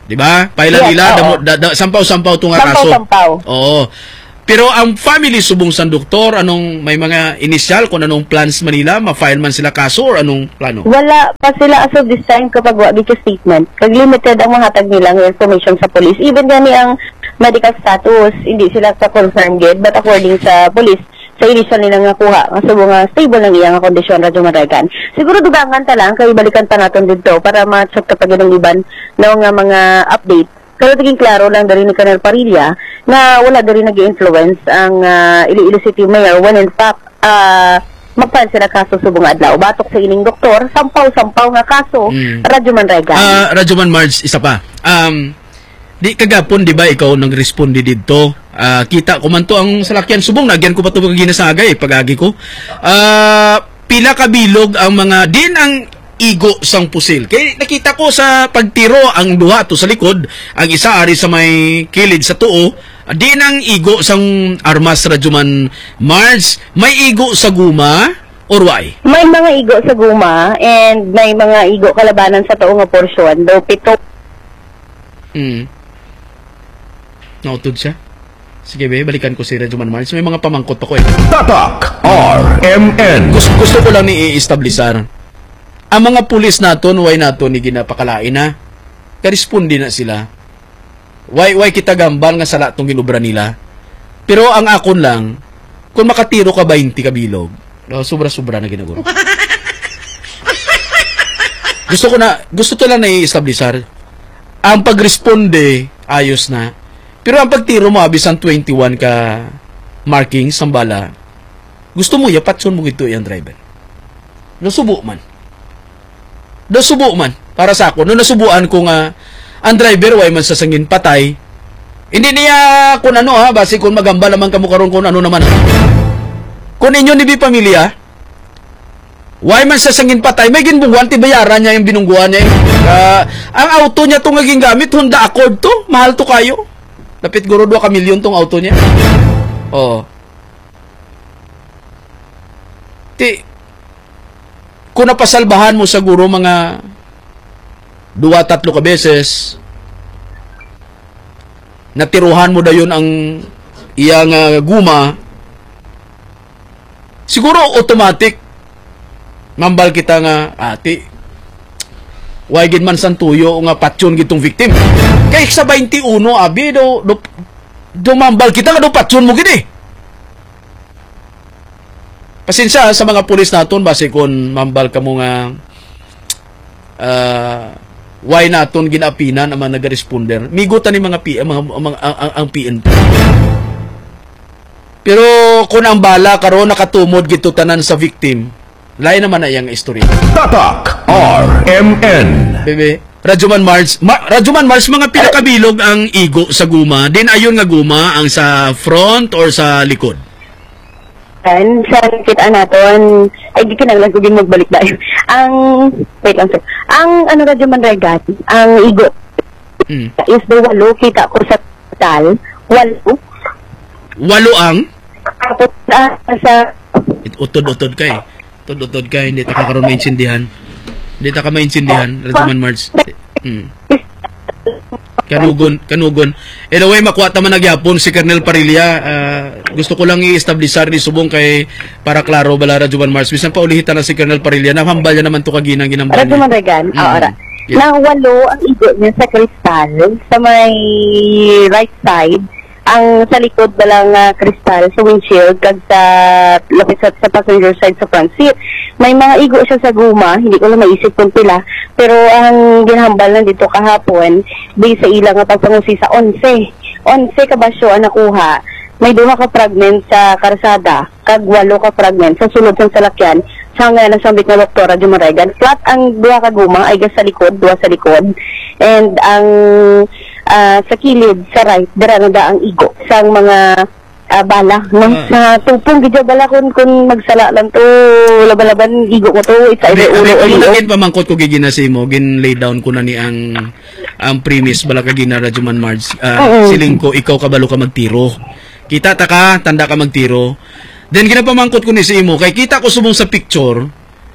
Di ba? Pailan Yes, nila, oo. damo- da- da- sampaw-sampaw itong nga kaso. Sampaw-sampaw. Oo. Pero ang family subong sa doktor, anong may mga initial kung anong plans Manila, ma-file man sila kaso or anong plano? Wala pa sila as of this time kapag wa dito statement. Kag limited ang mga tag nilang information sa police. Even gani ang medical status, hindi sila ka-confirm yet. But according sa police, sa initial nilang nakuha, nga subong nga stable lang iyang kondisyon, Radyo Maragan. Siguro dugangan ta lang, kay balikan pa natin dito para ma-check kapag ng iban na nga mga update. Pero naging klaro lang dari ni Colonel Parilla na wala dari nag-influence ang uh, Iloilo City Mayor when in fact uh, magpan sila kaso subong adlaw. Batok sa ining doktor, sampaw-sampaw nga kaso, Mm. Radyo Manregan. Ah, Radyoman Marge, isa pa. Um, di kagapon, di ba, ikaw nang responde dito? Ah, kita ko man to ang salakyan subong, nagyan ko pa ito ginasagay, pagagi ko. Ah, pila kabilog ang mga, din ang igo sang pusil. Kaya nakita ko sa pagtiro ang duha to sa likod, ang isa ari sa may kilid sa tuo, di nang igo sang armas Radyoman Marge, may igo sa guma or why? May mga igo sa guma and may mga igo kalabanan sa tuong nga porsyon. Do pito Hmm. Nautod siya. Sige be, balikan ko si Radyoman Marge. May mga pamangkot ako eh. Tatak R M N. Gusto, gusto ko lang ni i-establisar. Ang mga pulis naton, why naton ni ginapakalain na? Karespondi na sila. Why, why kita gambal nga sala tong ginubra nila? Pero ang akon lang, kung makatiro ka twenty kabilog, no, sobra-sobra na ginaguro. gusto ko na, gusto to lang na i-establisar. Ang pagresponde, ayos na. Pero ang pagtiro mo, abisan twenty-one ka markings, ang bala, gusto mo, yapatson mo ito yung driver. Nasubo man. Nasubo man. Para sa ako, no nasubuan ko nga, ang driver, way man sasangin patay, hindi niya kung ano ha, basi kung magamba naman kamo karon kung ano naman. Kung inyo ni bi pamilya, why man sasangin patay, may ginbungguan, tibayaran niya yung binungguan niya. Uh, ang auto niya itong naging gamit, Honda Accord to, mahal to kayo. Lapit guro dua ka milyon tong auto niya. Oh. Ti, kung napasalbahan mo sa guro mga dua, tatlo ka beses, natiruhan mo dayon ang iyang uh, guma, siguro automatic mambal kita nga ati why gid man santuyo nga patyon gitong victim kay sa twenty-one abi do, do dumambal kita nga do patyon mo gid eh. Pasensya sa mga pulis naton base kon mambal ka mo nga uh, why naton ginapinan ang mga nag-responder. Migutan ni mga P M mga, mga ang, ang, ang P N P. Pero kung ang bala karon nakatumod gito tanan sa victim, lain naman na iyang istorya. Tatak R M N. Bebe, Radyoman Marge, Ma, Radyoman Marge, mga pinakabilog ang igo sa guma. Din ayon nga guma ang sa front or sa likod. And sa kita naton, ay di kinanglan ko din magbalik dahil. Ang, wait lang sir, ang ano Radyo Manregan, ang igo, Hmm. is the walo, kita ko sa tal, walo, Walo ang tapos ah, sa, utod-utod kay. Utod-utod kay, hindi ta ka karon maintindihan. Hindi ta ka maintindihan, Radyoman Marge. Hmm. Kanugon, kanugon. Anyway, makuha taman nagyapon si Colonel Parilla. Uh, gusto ko lang i-establisar ni subong kay para klaro bala Radyoman Marge. Bisan pa ulihitan na si Colonel Parilla. Nahambal niya naman to kaginang ginambal Radyo niya. Manregan, Mm. ah, ora. Yeah. Na walo ang igo niya sa kristal, sa may right side, ang sa likod balang uh, kristal sa windshield, kag sa lapit sa, sa passenger side sa front seat. May mga igo siya sa guma, hindi ko lang maisip kung pila, pero ang ginhambal lang dito kahapon, based sa ilang pagpangusi sa onse. onse ka basyo ang nakuha. May duha ka fragment sa karsada, kag walo ka fragment sa sulod ng salakyan, sa nga nasambit na doktor Radyo Manregan. Flat ang duha ka guma ay sa likod, duha sa likod. And ang uh, sa kilid, sa right, dira na da ang igo sang mga uh, bala. No? Ah. Sa tupong gidya bala kun kun magsala lang to, labalaban igo mo to, isa Abe, ibe ulo abe, ulo. kung naging pamangkot ko gigina sa imo, gin lay down ko na ni ang ang premise bala kagina Radyoman Marge. Uh, Oo. siling ko, ikaw kabalo ka magtiro. Kita ta ka, tanda ka magtiro. Then ginapamangkot ko ni sa imo, kay kita ko subong sa picture,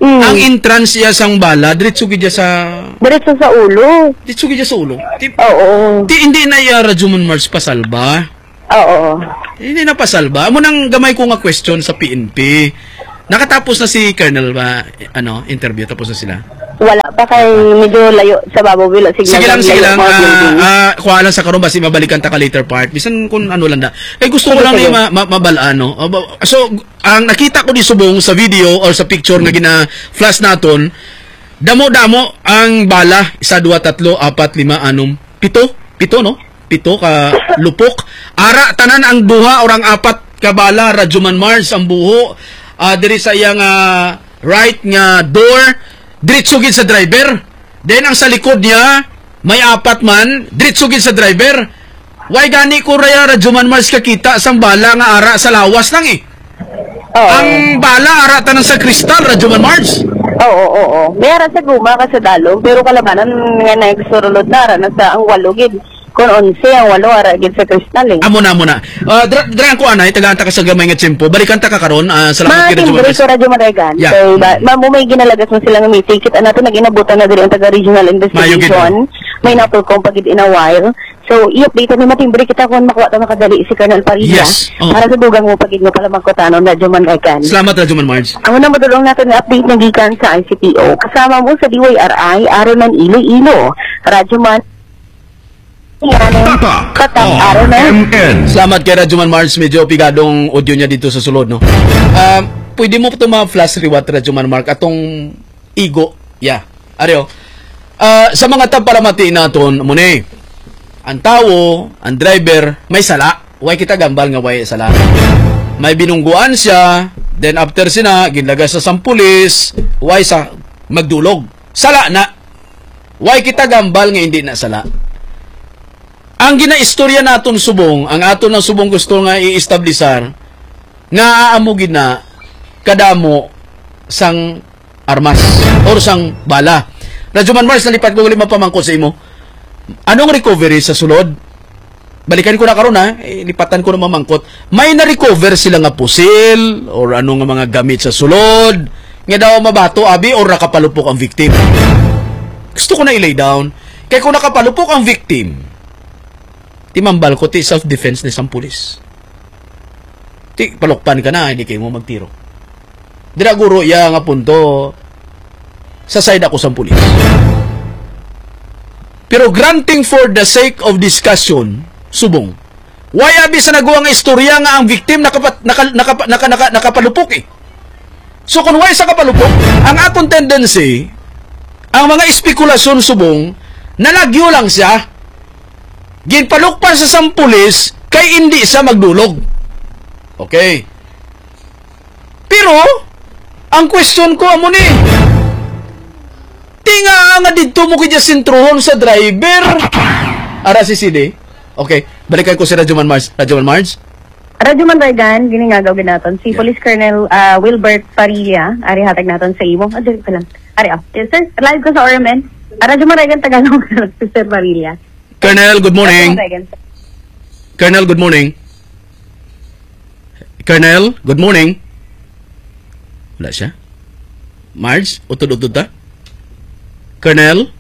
Mm. Ang entrance iya sang bala, diretso gid sa Diretso sa ulo. diretso gid sa ulo. Ti, Oo. ti hindi na iya Rajuman Mars pasalba. Oo. Hindi na pasalba. Amo nang gamay ko nga question sa P N P. Nakatapos na si Colonel ba ano, interview tapos na sila. Wala pa kay medyo layo sa Babawil. Sige, Sige lang, sige lang. mga Ah, building. ah, kuha lang sa karon basi mabalikan ta ka later part. Bisan kung ano lang da. Eh gusto ko Sige, lang sige. na ma, ma, mabalaan, no? Ah, ba- So, ang nakita ko ni Subong sa video or sa picture na gina-flash naton, damo-damo ang bala. Isa, dua, tatlo, apat, lima, anom, pito. Pito, no? Pito ka lupok. Ara, tanan ang duha or ang apat ka bala. Rajuman Mars ang buho. Ah, diri sa iyang ah, right nga door. Diretso gid sa driver. Then ang sa likod niya, may apat man, diretso gid sa driver. Why gani ko raya Rajuman Mars kakita sang bala nga ara sa lawas lang eh. Oo. Ang bala ara tanan sa kristal Rajuman Mars. Oo, oo, oo. Mayara sa guma ka sa dalog, pero kalabanan nga nagsurulod na ara na sa ang walo gid. Kung onse ang walo ara gid sa kristal eh. Amo na mo na. Uh, dra dra ko anay tagaan ta ka sa gamay nga tiyempo. Balikan ta ka karon. Uh, salamat kay Rajuman Matimbre Mars. ko Radyo Maregan. Yeah. So, ba, mamo may ginalagas mo sila ng may ticket. Ano to, nag-inabutan na diri ang taga-regional investigation. May napol kong pagid in a while. So, i-update ni matimbre kita kung makuha ta makadali si Colonel Parilla. Yes. Oh. Para sa dugang mo pagid nga pala magkutanon na Radyo Maregan. Salamat Rajuman Mars. Ang unang madulong natin na update ng gikan sa I C P O. Kasama mo sa D Y R I, Aronan Iloilo. Radyo Man. Tatak Tatak Aronan. M N. Salamat kay Rajuman Mars. Medyo pigadong audio niya dito sa sulod, no? Um, pwede mo ito ma-flash reward, Rajuman Mark, atong igo. Yeah. Aryo. Uh, sa mga tampalamati naton, muna ang tao, ang driver, may sala. Way kita gambal nga way sala. May binungguan siya, then after sina, ginlaga sa sampulis, way sa magdulog. Sala na. Way kita gambal nga hindi na sala. Ang ginaistorya naton subong, ang aton ng subong gusto nga i-establisar, nga aamugin na kadamo sang armas or sang bala. Rajuman Mars, nalipat ko lima pamangko sa imo. Anong recovery sa sulod? Balikan ko na karon ha, eh, lipatan ko na mamangkot. May na-recover sila nga pusil or anong mga gamit sa sulod. Nga daw mabato abi or nakapalupok ang victim. Gusto ko na i-lay down. Kaya kung nakapalupok ang victim, timambal ko, ti self-defense ni isang pulis. Ti, palukpan ka na, hindi kayo mo magtiro. Dira guro, ya nga punto, sa side ako sa pulis. Pero granting for the sake of discussion, subong, why abi sa nagawa nga istorya nga ang victim nakapat, naka, naka, naka, naka, nakapalupok eh. So kung why sa kapalupok, ang atong tendency, ang mga espekulasyon subong, nalagyo lang siya, ginpalukpan sa sampulis kay hindi siya magdulog. Okay. Pero, ang question ko amo ni, tinga nga dito mo kaya sintrohon sa driver. Ara si C D. Okay. Balikan ko si Rajuman Mars. Rajuman Mars? Radyo Maregan, giningagaw naton si Yeah. Police Colonel uh, Wilbert Parilla. Ari hatag naton sa imo. Ah, dali ka lang. Ari, ah. Yes, sir. Live ko sa O R M N. Radyo Maregan, Tagalog, si Sir Parilla. Colonel, good morning. Colonel, good morning. Colonel, good morning. Wala siya. Marge, utod-utod ta? Colonel?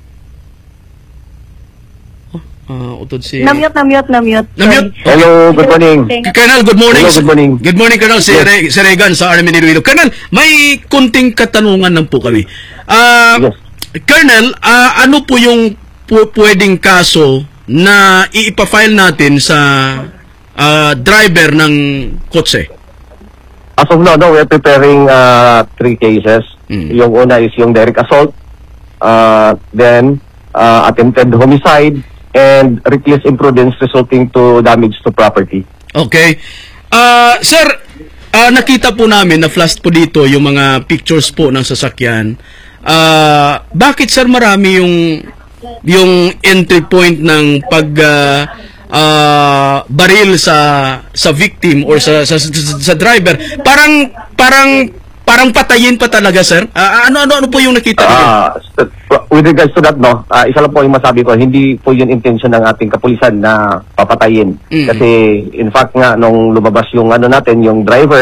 Oh, uh, utod si... Namute, namute, namute. Namute? Hello, good morning. Colonel, good morning. Hello, good morning. Good morning, Colonel. Si, Yes. Re, si Regan sa Army Iloilo. Colonel, may kunting katanungan lang po kami. Ah, Yes. Colonel, ah, ano po yung pu- pwedeng kaso na iipa-file natin sa ah, driver ng kotse? As of now, no, we're preparing uh, three cases. Mm. Yung una is yung direct assault, uh, then uh, attempted homicide, and reckless imprudence resulting to damage to property. Okay. Ah, sir, ah, nakita po namin na flash po dito yung mga pictures po ng sasakyan. Ah, bakit sir marami yung yung entry point ng pag ah, ah, baril sa sa victim or sa sa, sa, sa driver? Parang parang parang patayin pa talaga, sir. Ah, ano ano ano po yung nakita niyo? Uh, st- with regards to that, no, uh, isa lang po yung masabi ko, hindi po yun intention ng ating kapulisan na papatayin. Mm. Kasi in fact nga, nung lumabas yung ano natin, yung driver,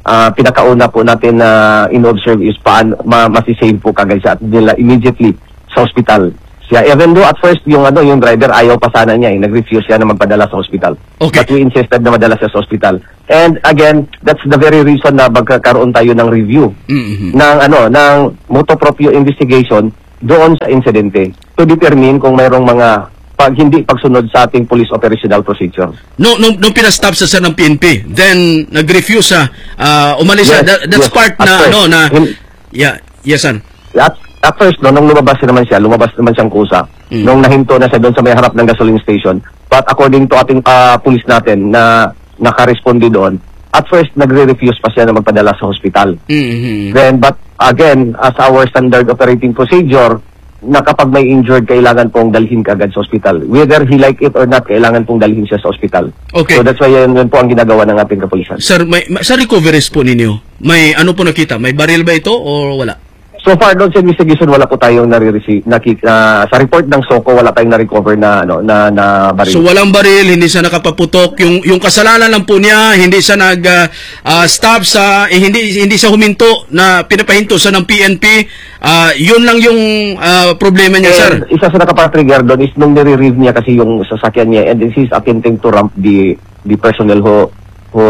ah, pinakauna po natin na in-observe is paano ma masisave po kagad siya at nila immediately sa hospital. Siya, even though at first yung ano yung driver ayaw pa sana niya, eh, nag-refuse siya na magpadala sa hospital. Okay. But we insisted na madala siya sa hospital. And again, that's the very reason na magkakaroon tayo ng review Mhm. ng ano ng motu proprio investigation doon sa insidente to determine kung mayroong mga pag hindi pagsunod sa ating police operational procedure. No, no, nung pinastop sa sir ng P N P, then nag-refuse siya, ah, umalis siya. Yes, That, that's yes. part At na, first, ano, na, in- yeah, yes, sir. At, at first, no, nung lumabas naman siya, lumabas naman siyang kusa. Mm. Nung nahinto na siya doon sa may harap ng gasoline station. But according to ating uh, police natin na nakaresponde doon, at first, nagre-refuse pa siya na magpadala sa hospital. Mhm. Then, but again, as our standard operating procedure, na kapag may injured, kailangan pong dalhin kaagad sa hospital. Whether he like it or not, kailangan pong dalhin siya sa hospital. Okay. So that's why yun, yun po ang ginagawa ng ating kapulisan. Sir, may, may- sa recoveries po ninyo, may ano po nakita? May baril ba ito o wala? So far doon sa investigation, wala po tayong nare-receive. Naki, na, sa report ng SOCO, wala tayong na-recover na, ano, na, na baril. So walang baril, hindi siya nakapaputok. Yung yung kasalanan lang po niya, hindi siya nag ah, ah, stop sa eh, hindi hindi siya huminto na pinapahinto sa ng P N P. Ah, yun lang yung ah, problema niya, sir. And isa sa nakapatrigger doon is nung nire-reeve niya kasi yung sasakyan niya and he's attempting to ramp the the personnel who, who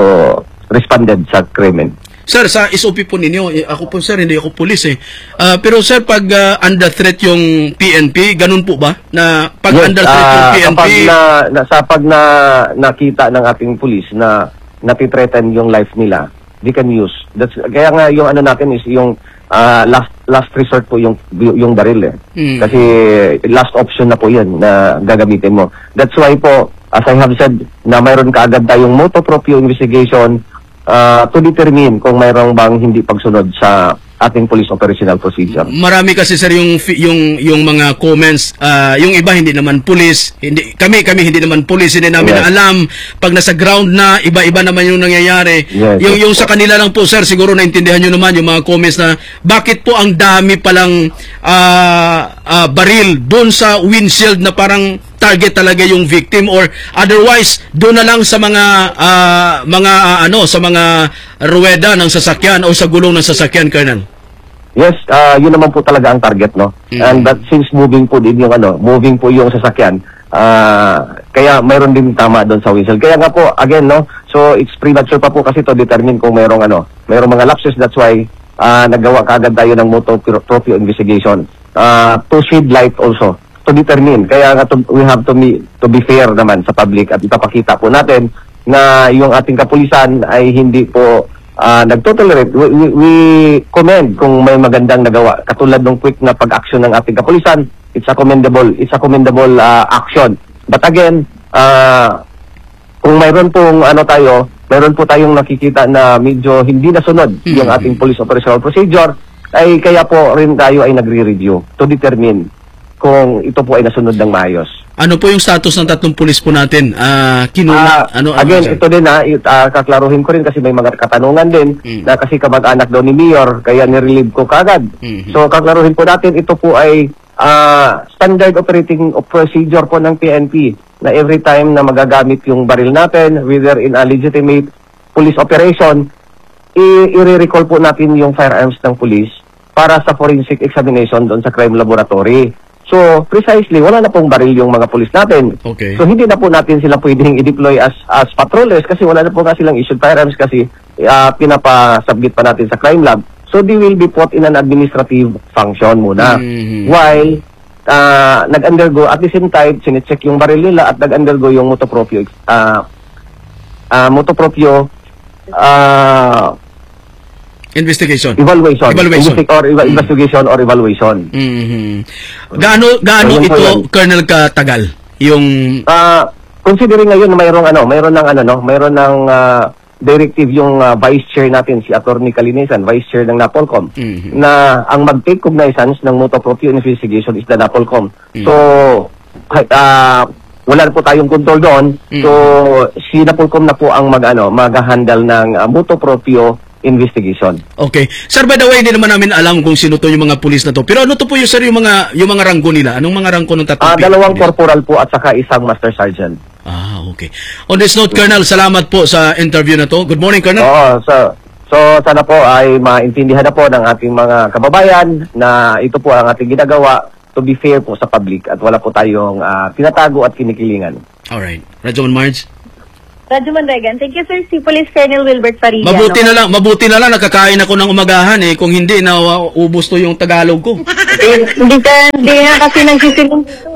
responded sa krimen. Sir, sa S O P po ninyo, eh, ako po sir, hindi ako pulis eh. Ah, pero sir, pag ah, under threat yung P N P, ganun po ba? Na pag Yes, under threat yung ah, P N P, kapag na, na, sa pag na nakita ng ating pulis na natitreaten yung life nila, they can use. That's, kaya nga yung ano natin is yung ah, last last resort po yung yung baril eh. Mm. Kasi last option na po yun na gagamitin mo. That's why po, as I have said, na mayroon kaagad tayong motu proprio investigation ah, to determine kung mayroong bang hindi pagsunod sa ating police operational procedure. marami kasi sir yung fi- yung yung mga comments, ah, yung iba hindi naman pulis, hindi kami kami hindi naman pulis, hindi namin Yes. alam pag nasa ground na iba-iba naman yung nangyayari. Yes, yung yes, yung sa kanila lang po sir, siguro naintindihan niyo naman yung mga comments na bakit po ang dami palang ah, ah, baril doon sa windshield na parang target talaga yung victim, or otherwise doon na lang sa mga ah, mga ah, ano sa mga ruweda ng sasakyan o sa gulong ng sasakyan, Colonel. Yes, ah yun naman po talaga ang target, no? Mm. And that since moving po din yung ano, moving po yung sasakyan, ah kaya mayroon din tama doon sa whistle. Kaya nga po, again, no? So it's premature pa po kasi to determine kung mayroong ano, mayroong mga lapses. That's why ah nagawa kaagad tayo ng motu proprio investigation. Ah to shed light also to determine. Kaya nga to, we have to be to be fair naman sa public at ipapakita po natin na yung ating kapulisan ay hindi po uh, nagtotolerate. We, we, we commend kung may magandang nagawa. Katulad ng quick na pag-action ng ating kapulisan, it's a commendable, it's a commendable uh, action. But again, uh, kung mayroon pong ano tayo, mayroon po tayong nakikita na medyo hindi nasunod Mm-hmm. yung ating police operational procedure, ay kaya po rin tayo ay nagre-review to determine kung ito po ay nasunod ng maayos. Ano po yung status ng tatlong pulis po natin? Ah, kinuna, Ah, ano, ano, again, sir? ito din ha, it, ah, kaklaruhin ko rin kasi may mga katanungan din Mm. na kasi kamag-anak daw ni Mayor, kaya nirelieve ko kagad. Mhm. So, kaklaruhin po natin, ito po ay ah, standard operating procedure po ng P N P na every time na magagamit yung baril natin, whether in a legitimate police operation, i- i-recall po natin yung firearms ng police para sa forensic examination doon sa crime laboratory. So, precisely, wala na pong baril yung mga pulis natin. Okay. So, hindi na po natin sila pwedeng i-deploy as as patrollers kasi wala na po nga silang issued firearms kasi uh, pinapa-submit pa natin sa crime lab. So, they will be put in an administrative function muna. Mhm. While uh, nag-undergo, at the same time, sinecheck yung baril nila at nag-undergo yung motu proprio, uh, uh, motu proprio uh, Investigation. evaluation. Evaluation. Investi- or eva- investigation or evaluation. Mhm. Gaano gaano Ayun po ito, yan. Colonel, katagal? Yung Ah, considering ngayon na mayroong ano, mayroon ng ano no, mayroon ng ah, directive yung ah, vice chair natin si Attorney Calinisan, vice chair ng NAPOLCOM, Mhm. na ang mag-take cognizance ng motu proprio investigation is the NAPOLCOM. Mhm. So kahit, ah, wala na po tayong control doon. Mhm. So si NAPOLCOM na po ang mag-ano, mag-handle ng ah, motu proprio investigation. Okay. Sir, by the way, hindi naman namin alam kung sino to yung mga pulis na to. Pero ano to po yung sir yung mga yung mga ranggo nila? Anong mga ranggo ng tatlong Ah, pi- dalawang pulis? corporal po at saka isang master sergeant. Ah, okay. On this note, Colonel, salamat po sa interview na to. Good morning, Colonel. Oo, so So sana po ay maintindihan na po ng ating mga kababayan na ito po ang ating ginagawa to be fair po sa public at wala po tayong uh, tinatago at kinikilingan. Alright. Radyoman Marge? Radyo Manregan, thank you sir, si Police Colonel Wilbert Farilla. Mabuti no? na lang, mabuti na lang nakakain ako ng umagahan eh. Kung hindi, na uh, ubos to yung Tagalog ko. Hindi ka, hindi nga kasi nagsisiling dito.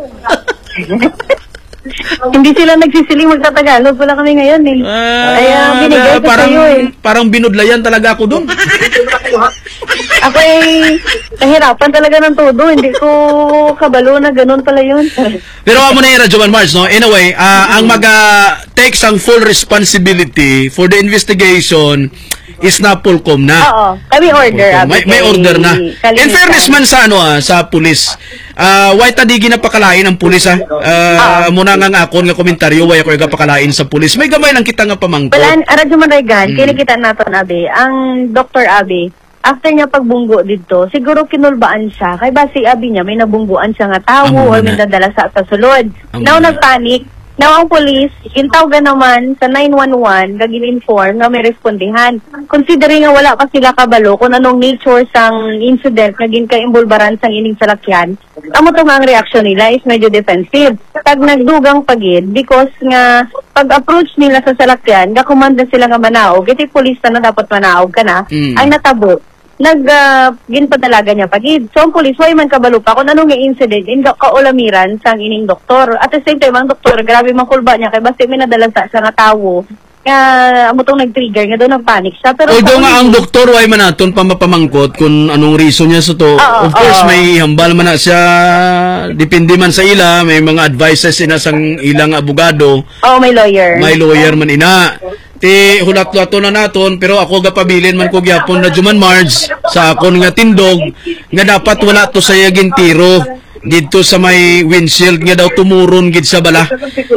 Hindi sila nagsisiling magtatagalog. Wala kami ngayon eh. Ah, Kaya binigay ko parang, sa'yo eh. parang binudlayan talaga ako doon. Ako ay nahirapan talaga ng todo. Hindi ko kabalo na ganun pala yun. Pero amo na yung Radyoman Marge, no? In a way, uh, ang mag-takes ang full responsibility for the investigation is na Pulcom na. Oo. Kami order. May, may order na. In fairness man sa ano ah, sa pulis, uh, why tadigi na pakalain ang pulis ah. Uh, muna nga nga ako nga komentaryo, why ako nga pakalain sa pulis. May gamay lang kita nga pamangkot. Wala, Radyo Manregan, Mm. kinikita natin, Abi. Ang Doctor Abi, after niya pagbunggo dito, siguro kinulbaan siya. Kay ba si Abi niya, may nabungguan siya nga tawo Amo o na. may nadala sa, sa sulod. Amo Now, na. nagpanik. Now, ang police, intawagan naman sa nine one one, gagin-inform na may respondihan. Considering nga wala pa sila kabalo kung anong nature sang incident na ginka-imbulbaran sang ining salakyan, amo to nga ang reaction nila is medyo defensive. Pag nagdugang pagid, because nga pag-approach nila sa salakyan, gakumanda sila nga manaog, iti police na dapat manaog ka na, Mm. ay natabo. Nag, uh, ginpadalaga niya pagid. So, ang police, why man kabalo pa kung anong nga incident, in kaulamiran sa ining doktor. At the same time, ang doktor, grabe makulba niya, kay basta may nadala sa, sa nga tawo, kaya amo tong nag-trigger, nga doon nag-panic siya. Pero Although sa nga ang ulit- doktor, why man naton pa mapamangkot kung anong reason niya sa to. Oo, of course, oo. may hambal man na siya, depende man sa ila, may mga advices ina sang ilang abogado, Oh, may lawyer. may lawyer man ina. Ti hulat-lato na naton, pero ako gapabilin man ko gyapon na Juman Marge sa akon nga tindog nga dapat wala to sa yaging tiro dito sa may windshield nga daw tumuron gid sa bala.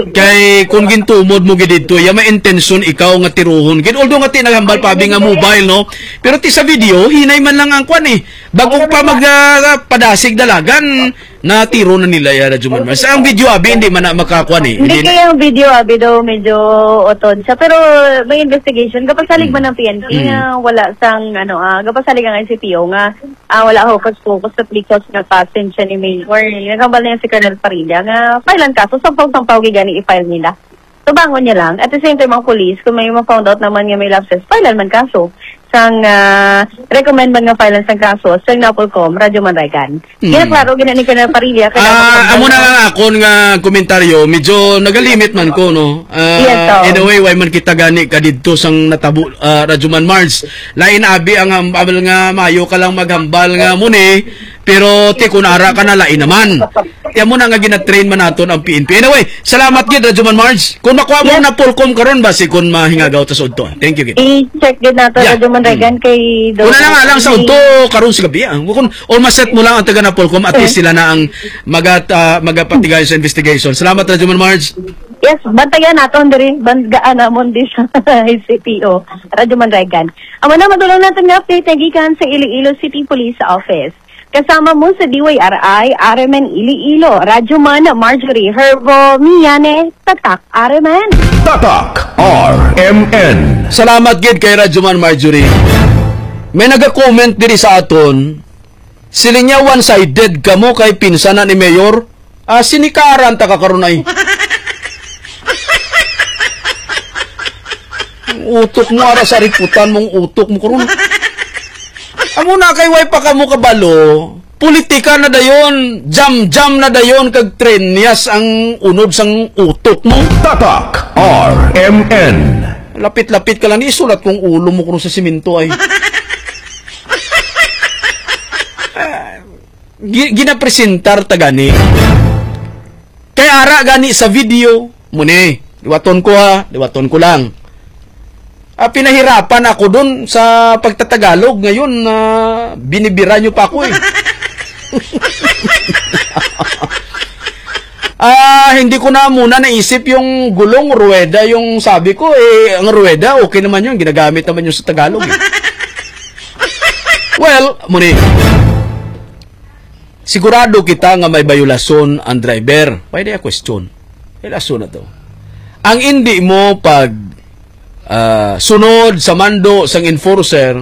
Kay kung gintumod mo gid dito, ya may intention ikaw nga tiruhon. Gid although nga tinaghambal pabi nga mobile no, pero ti sa video hinay man lang ang kwan eh. Bago pa magpadasig dalagan na tiro na nila ya Juman Marge. Sa ang video abi hindi man na makakuan eh. Hindi kaya yung video, Abi, daw medyo otod siya. Pero may investigation. Kapag salig man ng P N P, Mm. nga wala sang, ano, ah, kapag salig ang N C P O, nga ah, wala focus-focus at because nga patent siya ni Mayor. Nagkambal na yan si Colonel Parilla, nga filean kaso, sampaw-sampaw gigani i-file nila. So, bangon niya lang. At the same time, ang police, kung may ma-found out naman nga may lapses, filean man kaso. Sang uh, recommend man nga filean sang kaso, sang Napolcom, Radyo Manregan. Mm. Kaya klaro, ginani ko na Parilla. Ah, amo na nga akon nga komentaryo, medyo nagalimit man ko no. Ah, Yes, oh. in a way why man kita gani ka didto sang natabo uh, Radyoman Marge. Lain abi ang hambal nga mayo ka lang maghambal nga muni, pero ti kun ara ka na lain naman. Kaya mo na nga gina-train man naton ang P N P. Anyway, salamat gid Radyoman Marge. Kung makuha mo Yes. na Pulcom karon ba si kun mahingagaw ta sa udto. Thank you gid. I-check din nato Yeah. Radyo Manregan kay Una na nga lang sa udto karon sa gabi. Ah. Kung all maset mo lang ang taga na Pulcom at least sila na ang magat uh, magapatigay sa investigation. Salamat Radyoman Marge. Yes, bantayan naton diri bandgaan namon di sa C P O Radyo Manregan. Amo na madulong natin nga update gikan sa Iloilo City Police Office. Kasama mo sa D Y R I, Aremen Iloilo, Radyoman Marjorie Herbo, Miyane, Tatak Aremen. Tatak R M N. Salamat gid kay Radyoman Marjorie. May naga-comment diri sa aton. Silinya one-sided kamo kay pinsanan ni Mayor. Ah, sinikaran ta ka karon ay. Utok mo ara sa riputan mong utok mo karon. Amo na kay way pa kamo kabalo. Politika na dayon, jam-jam na dayon kag trenyas ang unod sang utok mo. Tatak R M N. Lapit-lapit ka lang, isulat kong ulo mo kung sa simento ay. Ah, gi- ginapresentar ta gani. Kaya ara gani sa video, muni, diwaton ko ha, diwaton ko lang. Ah, pinahirapan ako dun sa pagtatagalog ngayon na binibira nyo pa ako eh. Ah, hindi ko na muna naisip yung gulong ruweda, yung sabi ko, eh, ang ruweda, okay naman yun, ginagamit naman yun sa Tagalog. Eh. Well, muni, sigurado kita nga may bayulasyon ang driver. Pwede a question. Bayulasyon na to. Ang hindi mo pag uh, sunod sa mando sang enforcer,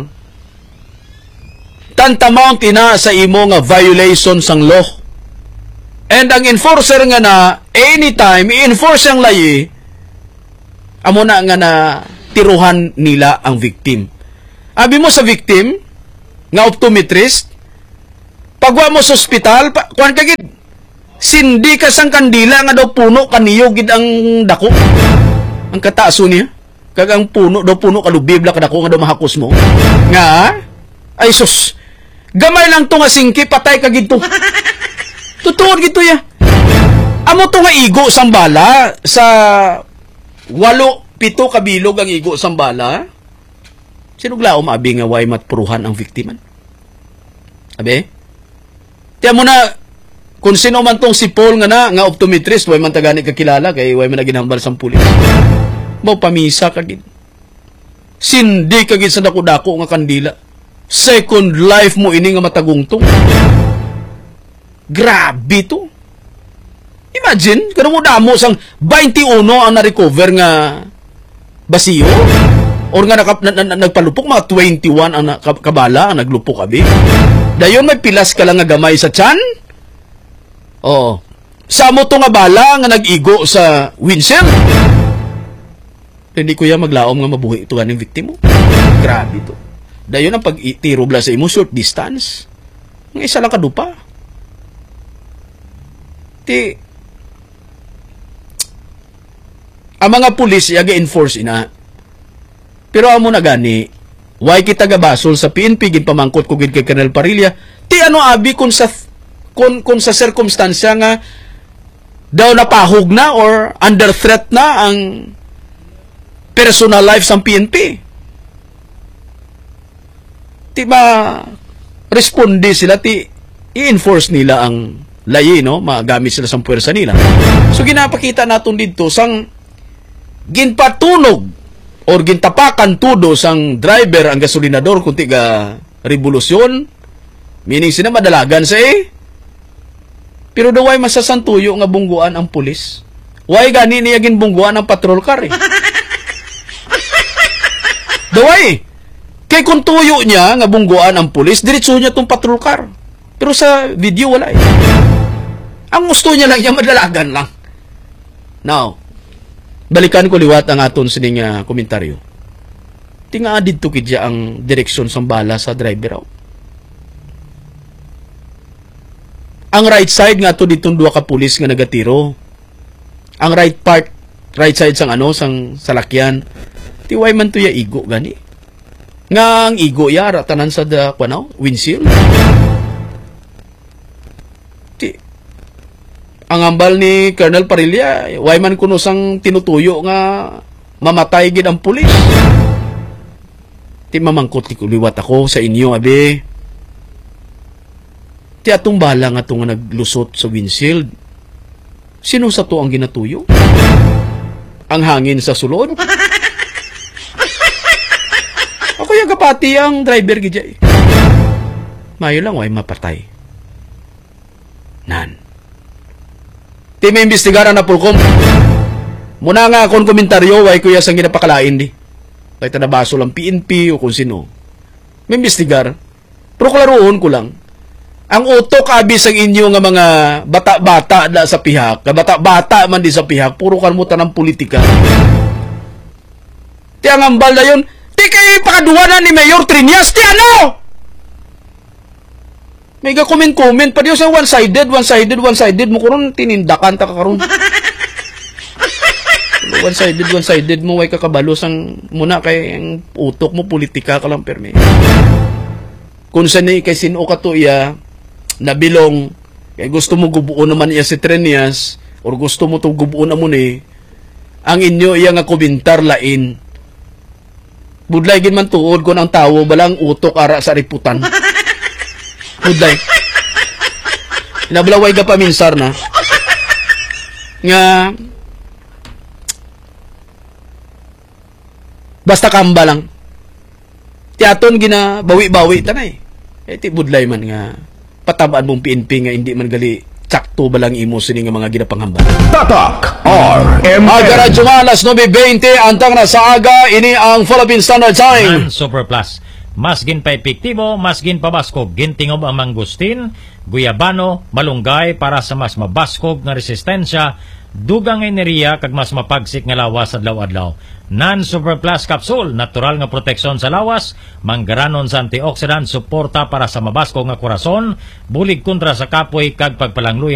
tantamang tina sa imo nga violation sang law. And ang enforcer nga na, anytime, i-enforce ang layi, amo na nga na tiruhan nila ang victim. Abi mo sa victim, nga optometrist, pagwa mo sa ospital, pa, kuhan ka gid, sindi ka sang kandila nga daw puno, kaniyo gid ang dako. Ang kataaso niya, kag ang puno, daw puno, kalubibla ka dako, nga daw mahakos mo. Nga, ay sus, gamay lang to nga singki, patay ka gid to. Tutuod gito ya. Amo to nga igo sang bala sa walo, pito kabilog ang igo sang bala. Sinuglao maabi nga way matpuruhan ang viktiman. Abe? Tiyan mo na, kung sino man tong si Paul nga na, nga optometrist, way man tagani kakilala, kay way man na ginhambal sang pulis. Mau pamisa kagid. Sindi kagid sa dako-dako nga kandila. Second life mo ini nga matagungtong. Grabe to. Imagine, kung mo damo sang twenty-one ang na-recover nga basiyo. Or nga nakap, na, na, nagpalupok, mga twenty-one ang na, kabala ang naglupok abi. Dayon may pilas ka lang nga gamay sa tiyan. Oo. Sa mo to nga bala nga nag-igo sa windshield. Hindi ko ya maglaom nga mabuhi ito ganing victim mo. Grabe to. Dayon ang pag-tiro bla sa imo short distance. Nga isa lang kadupa. Ti ang mga pulis yaga enforce ina. Pero amo na gani, why kita gabasol sa P N P gid pamangkot ko gid kay Colonel Parilla. Ti ano abi kun sa kun, kun sa circumstansya nga daw napahog na or under threat na ang personal life sa P N P. Ti ba responde sila, ti i-enforce nila ang layi, no? Magamit sila sa puwersa nila. So, ginapakita natin dito sang ginpatunog or gintapakan tudo sang driver ang gasolinador kung tiga revolusyon. Meaning, sina madalagan sa eh. Pero daway masasantuyo nga bungguan ang pulis. Way gani niya ginbungguan ang patrol car eh. Daway. Kay kung tuyo niya nga bungguan ang pulis, diretso niya tong patrol car. Pero sa video wala eh. Ang gusto niya lang, yung madalagan lang. Now, balikan ko liwat ang aton sining uh, komentaryo. Tinga dito kidya ang direksyon sang bala sa driver. Ang right side nga to ditong duha ka pulis nga nagatiro. Ang right part, right side sang ano, sang salakyan. Tiway man to ya igo gani. Nga ang igo ya ratanan sa da kuno, windshield. Ang ambal ni Colonel Parilla, way man kuno sang tinutuyo nga mamatay gid ang pulis. Ti mamangkot ti liwat ako sa inyo abi. Ti atong bala nga to nga naglusot sa windshield. Sino sa to ang ginatuyo? Ang hangin sa sulod? Ako yung kapati ang driver gid jay. Mayo lang way mapatay. Nan. Ti may imbestigaran na pulkom. Muna nga akong komentaryo, way kuya sang ginapakalain di. Kaya tanabaso lang P N P o kung sino. May imbestigar. Pero klaroon ko lang. Ang utok abi sang inyo nga mga bata-bata da sa pihak, ka bata-bata man di sa pihak, puro kalmutan ng politika. Ti ang ambal na yun, ti kay pakaduwanan ni Mayor Triñas, ti ano? May ga-comment-comment pa diyo sa one-sided, one-sided, one-sided mo karon tinindakan ta ka karon. One-sided, one-sided mo way kakabalo sang muna kay ang utok mo politika ka lang permi. Kung sa ni kay sino ka to iya nabilong kay gusto mo gubuon naman iya si Triñas or gusto mo to gubuon na mo ni ang inyo iya nga komentar lain. Budlay gid man tuod kon ang tawo balang utok ara sa riputan. Budlay. Nablaway ga paminsar na. Nga basta kamba lang. Ti aton gina bawi-bawi tanay. Eh ti budlay man nga patabaan mong P N P nga hindi man gali sakto balang imo sini nga mga ginapanghambal. Tatak R M N. Aga radyo man, alas nove twenty, antang na sa aga, ini ang Philippine Standard Time. Nan Super Plus. Mas gin pa epektibo, mas gin pa baskog. Gintingob ang mangustin, guyabano, malunggay para sa mas mabaskog nga resistensya, dugang enerhiya kag mas mapagsik nga lawas adlaw-adlaw. Nan Super Plus Capsule, natural nga proteksyon sa lawas, manggaranon sa antioxidant, suporta para sa mabaskog nga korason, bulig kontra sa kapoy kag pagpalangluya